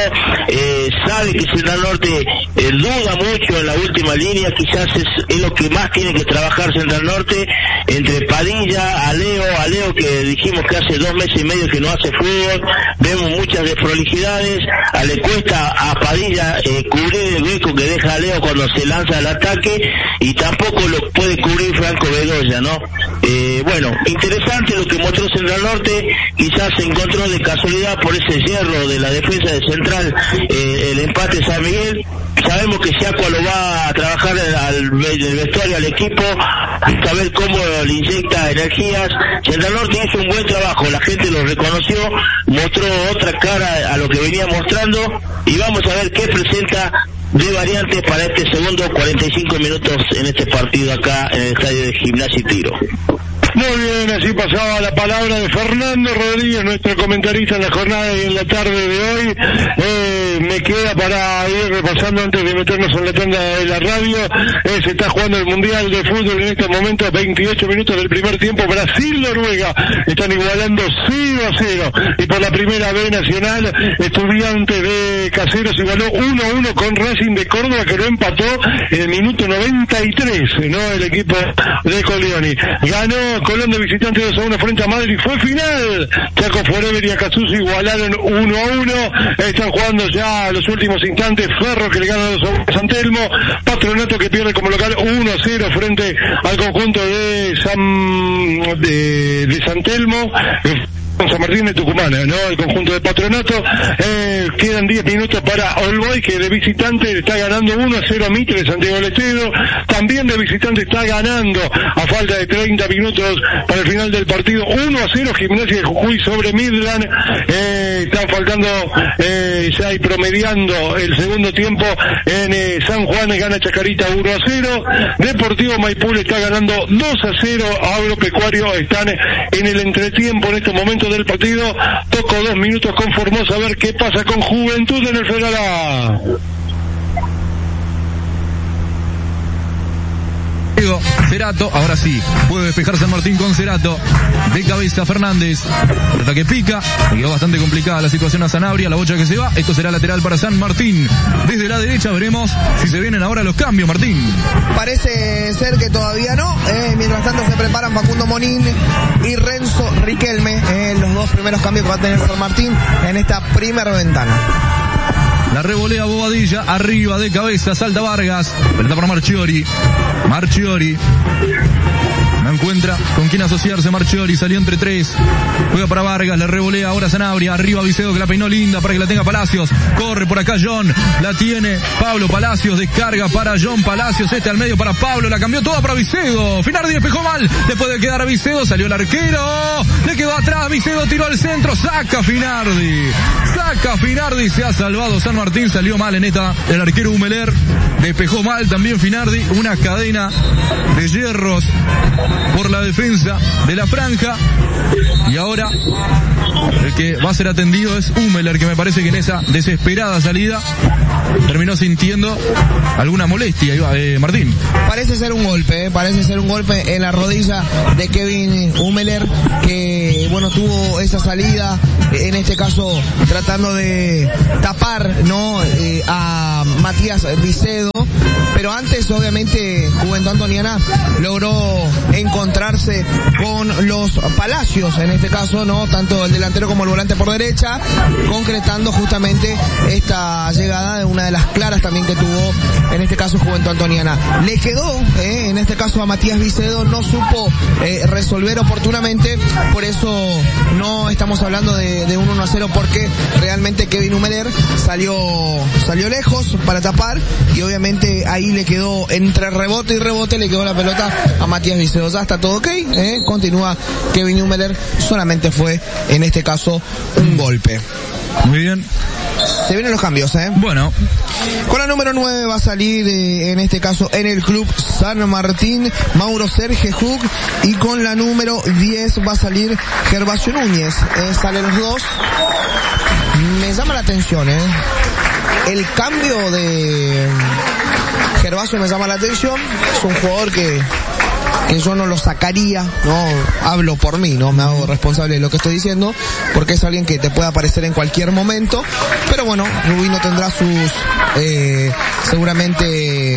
Sabe que Central Norte duda mucho en la última línea, quizás es lo que más tiene que trabajar Central Norte, entre Padilla, Aleo que dijimos que hace 2 meses y medio que no hace fútbol. Vemos muchas desprolijidades, le cuesta a Padilla cubrir el hueco que deja Aleo cuando se lanza al ataque, y tampoco lo puede cubrir Franco Bedoya, ¿no? Bueno, interesante lo que mostró Central Norte, quizás se encontró de casualidad por ese hierro de la defensa de Central el empate San Miguel. Sabemos que Siacua lo va a trabajar al vestuario, al equipo, a ver cómo le inyecta energías. Central Norte hizo un buen trabajo, la gente lo reconoció, mostró otra cara a lo que venía mostrando, y vamos a ver qué presenta de variantes para este segundo 45 minutos en este partido acá en el estadio de Gimnasia y Tiro. Muy bien, así pasaba la palabra de Fernando Rodríguez, nuestro comentarista en la jornada y en la tarde de hoy. Me queda para ir repasando antes de meternos en la tanda de la radio. Se está jugando el Mundial de Fútbol en estos momentos, 28 minutos del primer tiempo. Brasil-Noruega están igualando 0-0. Y por la primera B nacional, Estudiantes de Caseros igualó 1-1 con Racing de Córdoba, que lo empató en el minuto 93, ¿no? El equipo de Colioni. Ganó Colón de visitante 2-1 frente a Madrid. Fue final. Chaco Forever y Acasuso igualaron 1-1. Están jugando ya los últimos instantes. Ferro, que le gana 2-1 a San Telmo. Patronato, que pierde como local 1-0 frente al conjunto de San Telmo. San Martín de Tucumán, ¿no? El conjunto de Patronato. Quedan 10 minutos para Olboy, que de visitante está ganando 1-0 a Mitre de Santiago del Estero. También de visitante está ganando a falta de 30 minutos para el final del partido 1-0 Gimnasia de Jujuy sobre Midland. Están faltando ya y promediando el segundo tiempo en San Juan, gana Chacarita 1-0. Deportivo Maipú está ganando 2-0 a Agropecuario. Están en el entretiempo en estos momentos del partido. Toco 2 minutos con Formosa, a ver qué pasa con Juventud en el Federal A. Cerato, ahora sí, puede despejar San Martín con Cerato, de cabeza Fernández, pelota que pica, quedó bastante complicada la situación a Sanabria, la bocha que se va, esto será lateral para San Martín. Desde la derecha veremos si se vienen ahora los cambios, Martín. Parece ser que todavía no, mientras tanto se preparan Facundo Monín y Renzo Riquelme, los 2 primeros cambios que va a tener San Martín en esta primera ventana. La revolea Bobadilla, arriba de cabeza, salta Vargas, pelota para Marchiori. No encuentra con quién asociarse. Marchiori salió entre tres. Juega para Vargas, le revolea ahora Sanabria. Arriba Vicedo que la peinó linda para que la tenga Palacios. Corre por acá John. La tiene Pablo Palacios. Descarga para John Palacios. Al medio para Pablo. La cambió toda para Vicedo. Finardi despejó mal. Después de quedar a Vicedo salió el arquero. Le quedó atrás. Vicedo tiró al centro. Saca Finardi. Se ha salvado San Martín. Salió mal en esta el arquero Humeler. Despejó mal también Finardi. Una cadena de hierros por la defensa de la franja. Y ahora el que va a ser atendido es Humeler, que me parece que en esa desesperada salida terminó sintiendo alguna molestia. Martín. Parece ser un golpe en la rodilla de Kevin Humeler, que bueno, tuvo esa salida, en este caso tratando de tapar, ¿no? A Matías Vicedo, pero antes obviamente Juventud Antoniana logró encontrarse con los Palacios, en este caso, ¿no? Tanto el delantero como el volante por derecha, concretando justamente esta llegada de una de las claras también que tuvo en este caso Juventud Antoniana. Le quedó, en este caso a Matías Vicedo, no supo resolver oportunamente, por eso no estamos hablando de un 1-0, porque realmente Kevin Humeler salió lejos para tapar, y obviamente ahí le quedó entre rebote y rebote, le quedó la pelota a Matías Vicedo. Ya está todo ok, continúa Kevin Humeler, solamente fue en este caso un golpe. Muy bien. Se vienen los cambios, Bueno. Con la número 9 va a salir, en este caso, en el club San Martín, Mauro Sergio Hug, y con la número 10 va a salir Gervasio Núñez. Salen los dos. Me llama la atención, el cambio de Gervasio me llama la atención. Es un jugador que yo no lo sacaría, no hablo por mí, no me hago responsable de lo que estoy diciendo, porque es alguien que te puede aparecer en cualquier momento, pero bueno, Rubino tendrá sus seguramente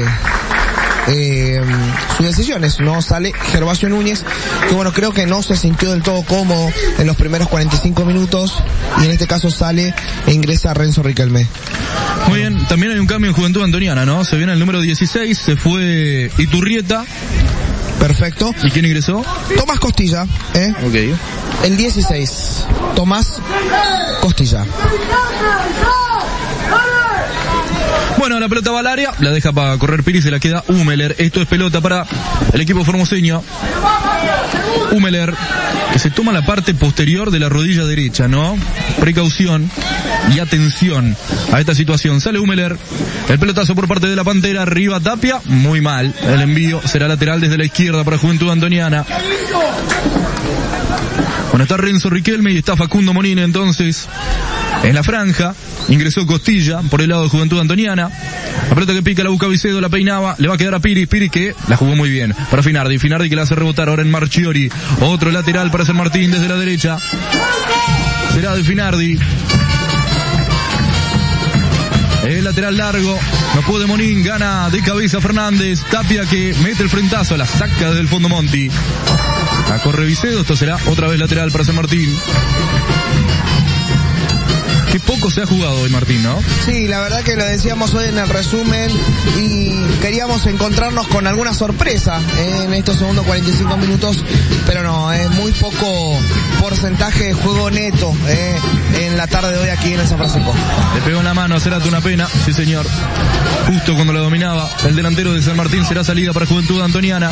sus decisiones. No sale Gervasio Núñez, que bueno, creo que no se sintió del todo cómodo en los primeros 45 minutos, y en este caso sale e ingresa Renzo Riquelme. Muy bien, también hay un cambio en Juventud Antoniana, ¿no? Se viene el número 16, se fue Iturrieta. Perfecto. ¿Y quién ingresó? Tomás Costilla, Ok. El 16, Tomás Costilla. Bueno, la pelota va al área, la deja para correr Piri, se la queda Humeler. Esto es pelota para el equipo formoseño. Humeler, que se toma la parte posterior de la rodilla derecha, ¿no? Precaución y atención a esta situación. Sale Humeler, el pelotazo por parte de la Pantera, arriba Tapia, muy mal. El envío será lateral desde la izquierda para Juventud Antoniana. Bueno, está Renzo Riquelme y está Facundo Monín entonces en la franja. Ingresó Costilla por el lado de Juventud Antoniana. La pelota que pica la busca Vicedo, la peinaba, le va a quedar a Piri que la jugó muy bien para Finardi que la hace rebotar ahora en Marchiori. Otro lateral para San Martín desde la derecha. Será de Finardi. El lateral largo, no puede Monín, gana de cabeza Fernández. Tapia que mete el frentazo, la saca desde el fondo Monti. La corre Vicedo, esto será otra vez lateral para San Martín. Qué poco se ha jugado hoy, Martín, ¿no? Sí, la verdad que lo decíamos hoy en el resumen, y queríamos encontrarnos con alguna sorpresa en estos segundos 45 minutos, pero no, es muy poco porcentaje de juego neto en la tarde de hoy aquí en el San Francisco. Le pegó en la mano a Cerati, una pena, sí señor. Justo cuando la dominaba el delantero de San Martín. Será salida para Juventud Antoniana.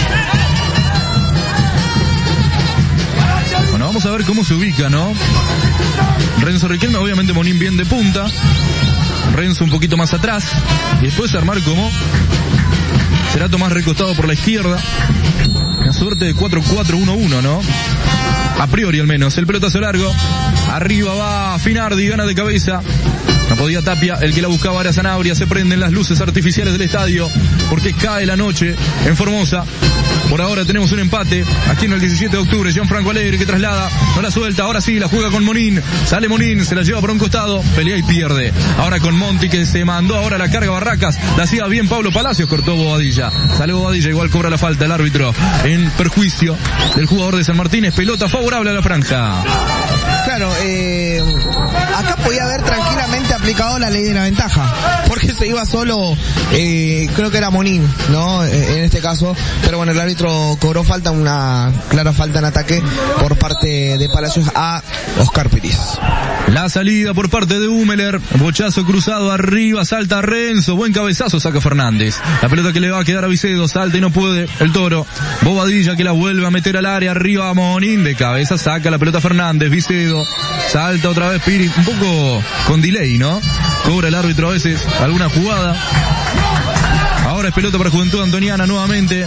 Bueno, vamos a ver cómo se ubica, ¿no? Renzo Riquelme, obviamente Monín bien de punta. Renzo un poquito más atrás. Y después armar como será Tomás recostado por la izquierda. Una suerte de 4-4-1-1, ¿no? A priori al menos. El pelotazo largo. Arriba va Finardi, gana de cabeza. No podía Tapia, el que la buscaba era Sanabria. Se prenden las luces artificiales del estadio porque cae la noche en Formosa. Por ahora tenemos un empate aquí en el 17 de octubre. Gianfranco Alegre que traslada, no la suelta, ahora sí la juega con Monín. Sale Monín, se la lleva por un costado, pelea y pierde. Ahora con Monti que se mandó ahora la carga Barracas. La hacía bien Pablo Palacios, cortó Bobadilla. Sale Bobadilla, igual cobra la falta el árbitro en perjuicio del jugador de San Martín. Es pelota favorable a la franja. Claro, acá podía haber tranquilamente aplicado la ley de la ventaja, porque se iba solo, creo que era Monín, ¿no? En este caso, pero bueno, el árbitro cobró falta, una clara falta en ataque por parte de Palacios a Oscar Piris. La salida por parte de Humeler, bochazo cruzado arriba, salta Renzo, buen cabezazo, saca Fernández. La pelota que le va a quedar a Vicedo, salta y no puede el Toro. Bobadilla que la vuelve a meter al área, arriba a Monín, de cabeza saca la pelota Fernández, Vicedo, salta otra vez Piris, un poco con delay, ¿no? Cobra el árbitro a veces alguna jugada. Ahora es pelota para Juventud Antoniana nuevamente.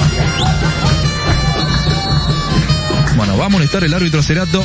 Bueno, va a molestar el árbitro Cerato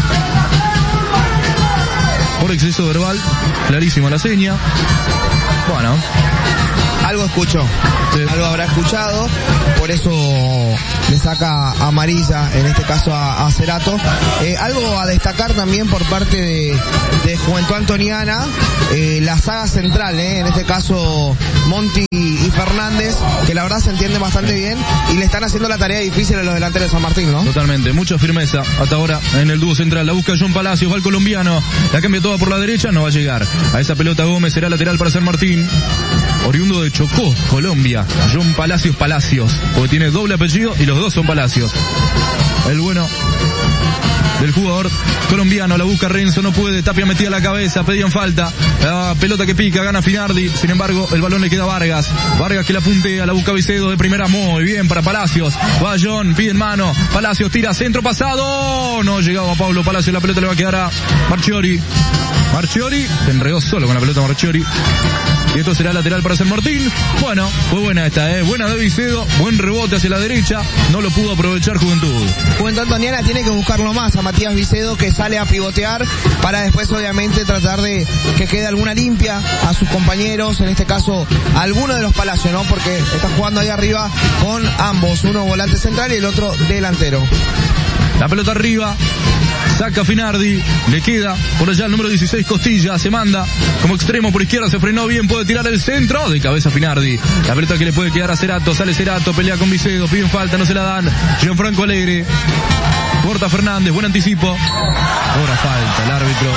por exceso verbal, clarísimo la seña. Bueno, algo escuchó, sí. Algo habrá escuchado, por eso le saca amarilla, en este caso a Cerato. Algo a destacar también por parte de Juventud Antoniana, la saga central, en este caso Monti y Fernández, que la verdad se entiende bastante bien y le están haciendo la tarea difícil a los delanteros de San Martín, ¿no? Totalmente, mucha firmeza hasta ahora en el dúo central. La busca John Palacios, va el colombiano, la cambia toda por la derecha, no va a llegar a esa pelota Gómez, será lateral para San Martín. Oriundo de Chocó, Colombia, John Palacios, porque tiene doble apellido y los dos son Palacios. El bueno del jugador colombiano, la busca Renzo, no puede, Tapia metida la cabeza, pedían falta, la pelota que pica, gana Finardi, sin embargo el balón le queda a Vargas que la puntea, la busca Vicedo de primera, muy bien para Palacios, va John, pide en mano, Palacios tira, centro pasado, no llegaba Pablo Palacios, la pelota le va a quedar a Marchiori, se enredó solo con la pelota Marchiori. Y esto será lateral para San Martín. Bueno, fue buena esta, buena de Vicedo, buen rebote hacia la derecha, no lo pudo aprovechar Juventud. Juventud Antoniana tiene que buscarlo más a Matías Vicedo, que sale a pivotear para después obviamente tratar de que quede alguna limpia a sus compañeros, en este caso alguno de los Palacios, ¿no? Porque está jugando ahí arriba con ambos, uno volante central y el otro delantero. La pelota arriba, saca Finardi, le queda por allá el número 16 Costilla, se manda como extremo por izquierda, se frenó bien, puede tirar el centro, de cabeza Finardi, la pelota que le puede quedar a Cerato, sale Cerato, pelea con Vicedo, piden falta, no se la dan, Gianfranco Alegre, corta Fernández, buen anticipo, ahora falta el árbitro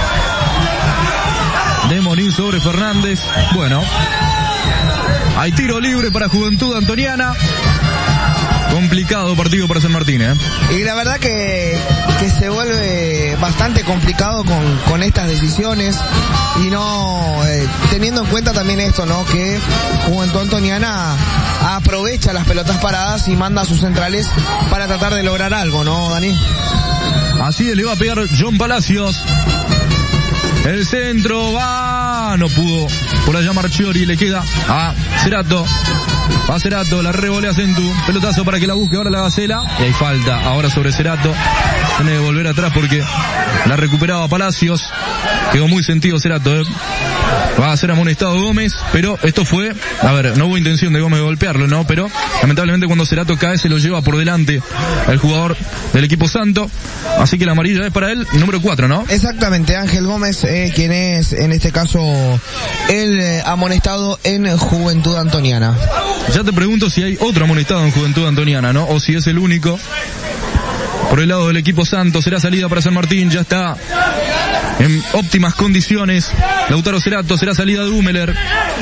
de Monín sobre Fernández. Bueno, hay tiro libre para Juventud Antoniana. Complicado partido para San Martín, Y la verdad que se vuelve bastante complicado con estas decisiones y no teniendo en cuenta también esto, ¿no? Que Juventud Antoniana aprovecha las pelotas paradas y manda a sus centrales para tratar de lograr algo, ¿no, Dani? Así le va a pegar John Palacios. El centro va, no pudo por allá Marchiori, le queda a Cerato. Va Cerato, la revolea Centu, pelotazo para que la busque ahora la Gacela, y hay falta ahora sobre Cerato, tiene que volver atrás porque la recuperaba Palacios, quedó muy sentido Cerato, va a ser amonestado Gómez, pero esto fue, a ver, no hubo intención de Gómez de golpearlo, ¿no? Pero lamentablemente cuando Cerato cae se lo lleva por delante el jugador del equipo santo, así que la amarilla es para él, número 4, ¿no? Exactamente, Ángel Gómez, quien es en este caso el amonestado en Juventud Antoniana. Ya te pregunto si hay otro amonestado en Juventud Antoniana, ¿no? O si es el único. Por el lado del equipo santo será salida para San Martín, ya está en óptimas condiciones. Lautaro Cerato, será salida de Humeler.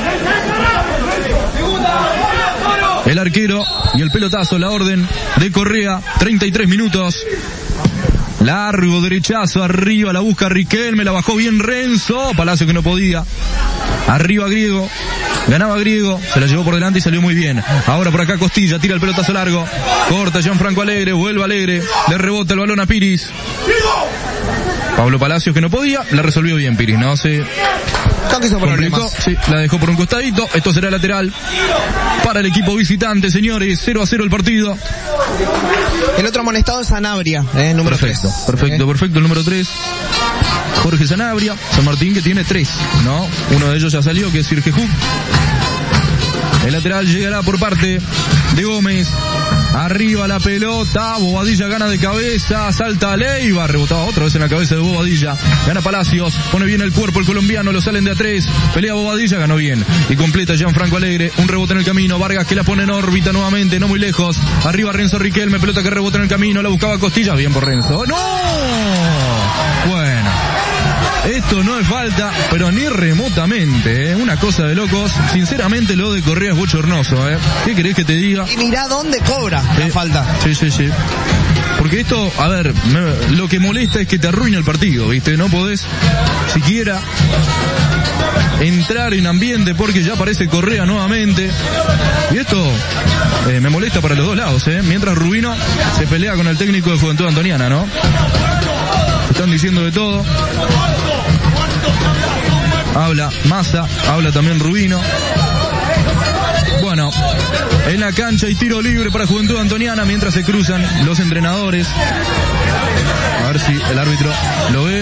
El arquero y el pelotazo, la orden de Correa, 33 minutos. Largo derechazo, arriba, la busca Riquelme, la bajó bien Renzo, Palacio que no podía. Arriba Griego, ganaba Griego, se la llevó por delante y salió muy bien. Ahora por acá Costilla, tira el pelotazo largo, corta Gianfranco Alegre, vuelve Alegre, le rebota el balón a Piris. Pablo Palacios que no podía, la resolvió bien Piris, no se complicó, sí, la dejó por un costadito. Esto será lateral para el equipo visitante, señores, 0-0 el partido. El otro amonestado es Sanabria, número 3. Perfecto, el número 3. Jorge Sanabria, San Martín que tiene 3, ¿no? Uno de ellos ya salió, que es Sirgejú. El lateral llegará por parte de Gómez. Arriba la pelota, Bobadilla gana de cabeza, salta Leiva, rebotaba otra vez en la cabeza de Bobadilla, gana Palacios, pone bien el cuerpo el colombiano, lo salen de a 3, pelea Bobadilla, ganó bien, y completa Gianfranco Alegre, un rebote en el camino, Vargas que la pone en órbita nuevamente, no muy lejos, arriba Renzo Riquelme, pelota que rebota en el camino, la buscaba Costilla, bien por Renzo, ¡no! Bueno, Esto no es falta, pero ni remotamente, una cosa de locos. Sinceramente lo de Correa es bochornoso, ¿Qué querés que te diga? Y mirá dónde cobra la falta. Sí. Porque esto, a ver, lo que molesta es que te arruina el partido, ¿viste? No podés siquiera entrar en ambiente porque ya aparece Correa nuevamente. Y esto me molesta para los dos lados, Mientras Rubino se pelea con el técnico de Juventud Antoniana, ¿no? Están diciendo de todo. Habla Massa, habla también Rubino. Bueno, en la cancha hay tiro libre para Juventud Antoniana mientras se cruzan los entrenadores. A ver si el árbitro lo ve.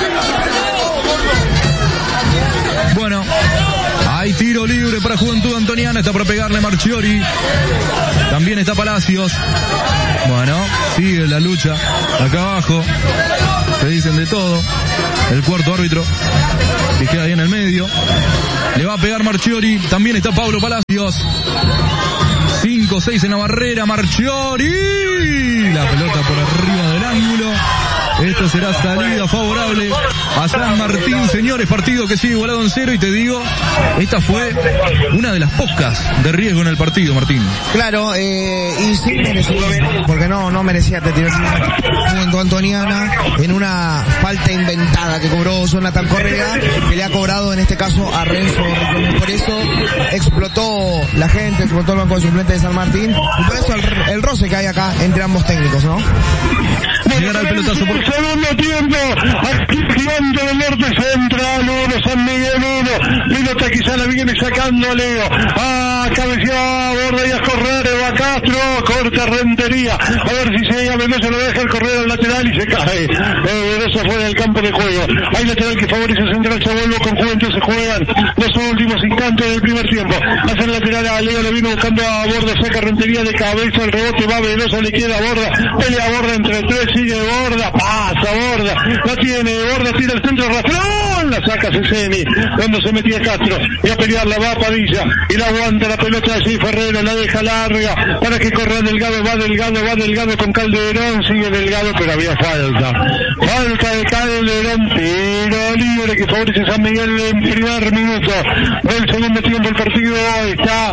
Bueno, hay tiro libre para Juventud Antoniana. Está por pegarle Marchiori. También está Palacios. Bueno, sigue la lucha acá abajo. Se dicen de todo. El cuarto árbitro que queda ahí en el medio. Le va a pegar Marchiori. También está Pablo Palacios. 5-6 en la barrera. Marchiori. La pelota por arriba del ángulo. Esto será salida favorable a San Martín, señores. Partido que sigue igualado en 0 y te digo, esta fue una de las pocas de riesgo en el partido, Martín. Claro, y sí mereció, porque no merecía te tiró Juventud Antoniana en una falta inventada que cobró Jonathan Correa, que le ha cobrado en este caso a Renzo. Por eso explotó la gente, explotó el banco de suplentes de San Martín, y por eso el roce que hay acá entre ambos técnicos, ¿no? Llegará el pelotazo por segundo tiempo, aquí Gigante del Norte Central, 1, San Miguel 1, pelota quizá la viene sacando Leo, cabeceaba Borda y a correr, va Castro, corta Rentería, a ver si se llega Mendoza, lo deja el correr al lateral y se cae, Mendoza fuera del campo de juego, hay lateral que favorece a Central, se vuelve con Juventud, se juegan los últimos instantes del primer tiempo, hace el lateral a Leo, le vino buscando a Borda, saca Rentería de cabeza, el rebote va Mendoza, le queda a Borda, pelea Borda entre tres, sigue Borda, pasa Borda, la tiene Borda, tira el centro, rastrón, la saca Ceceni, cuando se metía Castro, y a pelearla va Padilla, y la aguanta la pelota allí Ferrero, la deja larga, para que corra Delgado, va Delgado con Calderón, sigue Delgado, pero había falta de Calderón, tiro libre que favorece a San Miguel en primer minuto del segundo tiempo. El partido está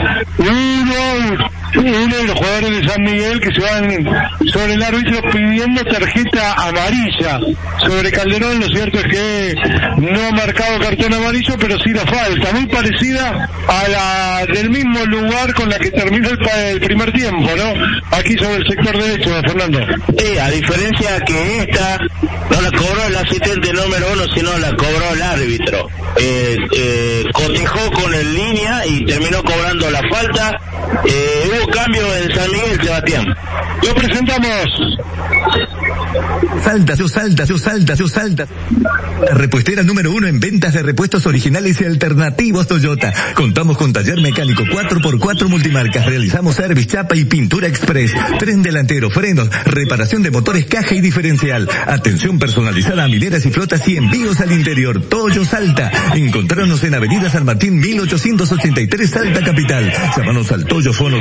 1 de los jugadores de San Miguel que se van sobre el árbitro pidiendo tarjeta amarilla sobre Calderón. Lo cierto es que no ha marcado cartón amarillo, pero sí la falta, muy parecida a la del mismo lugar con la que terminó el primer tiempo, ¿no? Aquí sobre el sector derecho, Fernando. Sí, a diferencia que esta no la cobró el asistente número 1, sino la cobró el árbitro. Cotejó con el línea y terminó cobrando la falta. Hubo cambio en San Miguel, Sebastián. Lo presentamos. Salta. La repuestera número 1 en ventas de repuestos originales y alternativos Toyota. Contamos con taller mecánico 4x4 multimarcas. Realizamos service, chapa y pintura express. Tren delantero, frenos, reparación de motores, caja y diferencial. Atención personalizada a mineras y flotas y envíos al interior. Toyo Salta. Encontrarnos en Avenida San Martín 1883, Salta Capital. Llámanos al Toyo Fono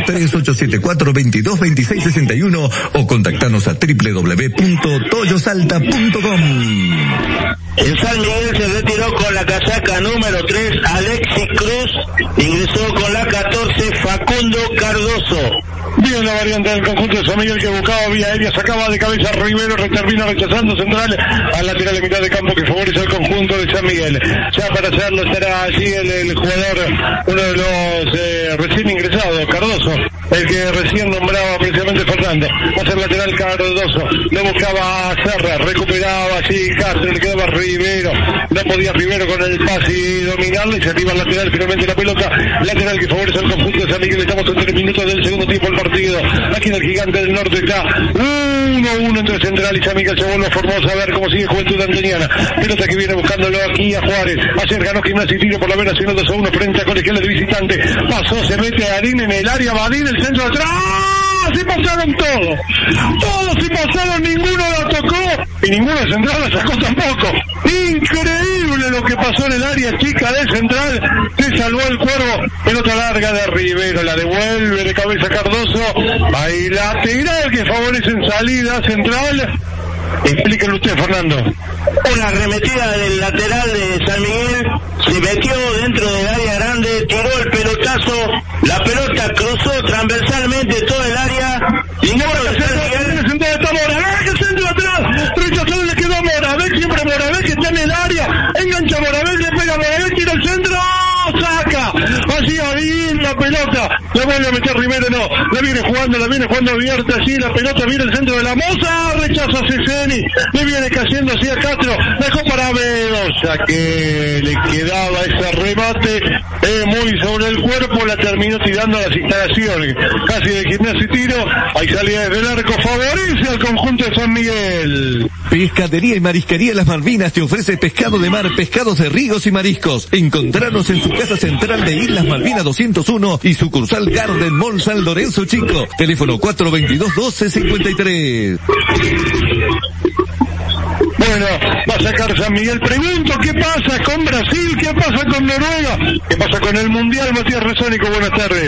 3874-222661 o contactarnos a www.toyosalta.com. En San Miguel se retiró con la casaca número 3 Alexis Cruz, ingresó con la 14 Facundo Cardoso. Bien la variante del conjunto de San Miguel que buscaba vía aérea, sacaba de cabeza Rivero, termina rechazando Central al lateral de mitad de campo que favorece al conjunto de San Miguel. Ya para hacerlo estará allí el jugador, uno de los recién ingresados, Cardoso, el que recién nombraba precisamente Fernando. Va a ser lateral Cardoso, lo buscaba a Serra, recuperaba allí Castro, le quedaba Rivero, no podía Rivero con el pase y dominarlo y se arriba al lateral, finalmente la pelota, lateral que favorece al conjunto de San Miguel. Estamos en 3 minutos del segundo tiempo del partido, aquí en el Gigante del Norte está 1-1 entre Central y San Miguel. Se vuelve a Formosa, a ver cómo sigue Juventud Antoniana, pelota que viene buscándolo aquí a Juárez, ayer ganó Gimnasia y Tiro por la Vera, haciendo 2-1 frente a Colegiales de visitante, pasó, se mete a Arín en el área, Badín, el centro atrás, se pasaron todos se pasaron, ninguno la tocó y ninguno de Central la sacó tampoco. Increíble lo que pasó en el área chica de Central, se salvó el Cuervo, pelota larga de Rivero, la devuelve de cabeza Cardoso, ahí lateral que favorece en salida Central. Explíquenlo usted, Fernando. Una arremetida del lateral de San Miguel, se metió dentro del área grande, tiró el pelotazo, la pelota cruzó transversalmente todo el área, ninguno de San Miguel. El centro está Moravec, el centro atrás, rechazó, le quedó Moravec, siempre Moravec que está en el área, engancha Moravec, le pega Moravec, tira el centro, saca, hacía bien la pelota, la vuelve a meter Rivero, no, la viene jugando abierta así, la pelota viene al centro de la Moza, rechaza a Ceseni, le viene cayendo así a Castro, dejó para Bedoya que le quedaba ese remate muy sobre el cuerpo, la terminó tirando a las instalaciones, casi de Gimnasia y Tiro, ahí salía desde el arco, favorece al conjunto de San Miguel. Pescadería y Marisquería Las Malvinas te ofrece pescado de mar, pescados de ríos y mariscos. Encontranos en su casa central de Islas Malvinas 201 y sucursal Garden Mall San Lorenzo Chico. Teléfono 422-1253. Bueno, va a sacar San Miguel. Pregunto, ¿qué pasa con Brasil? ¿Qué pasa con Noruega? ¿Qué pasa con el Mundial? Matías Rezónico, buenas tardes.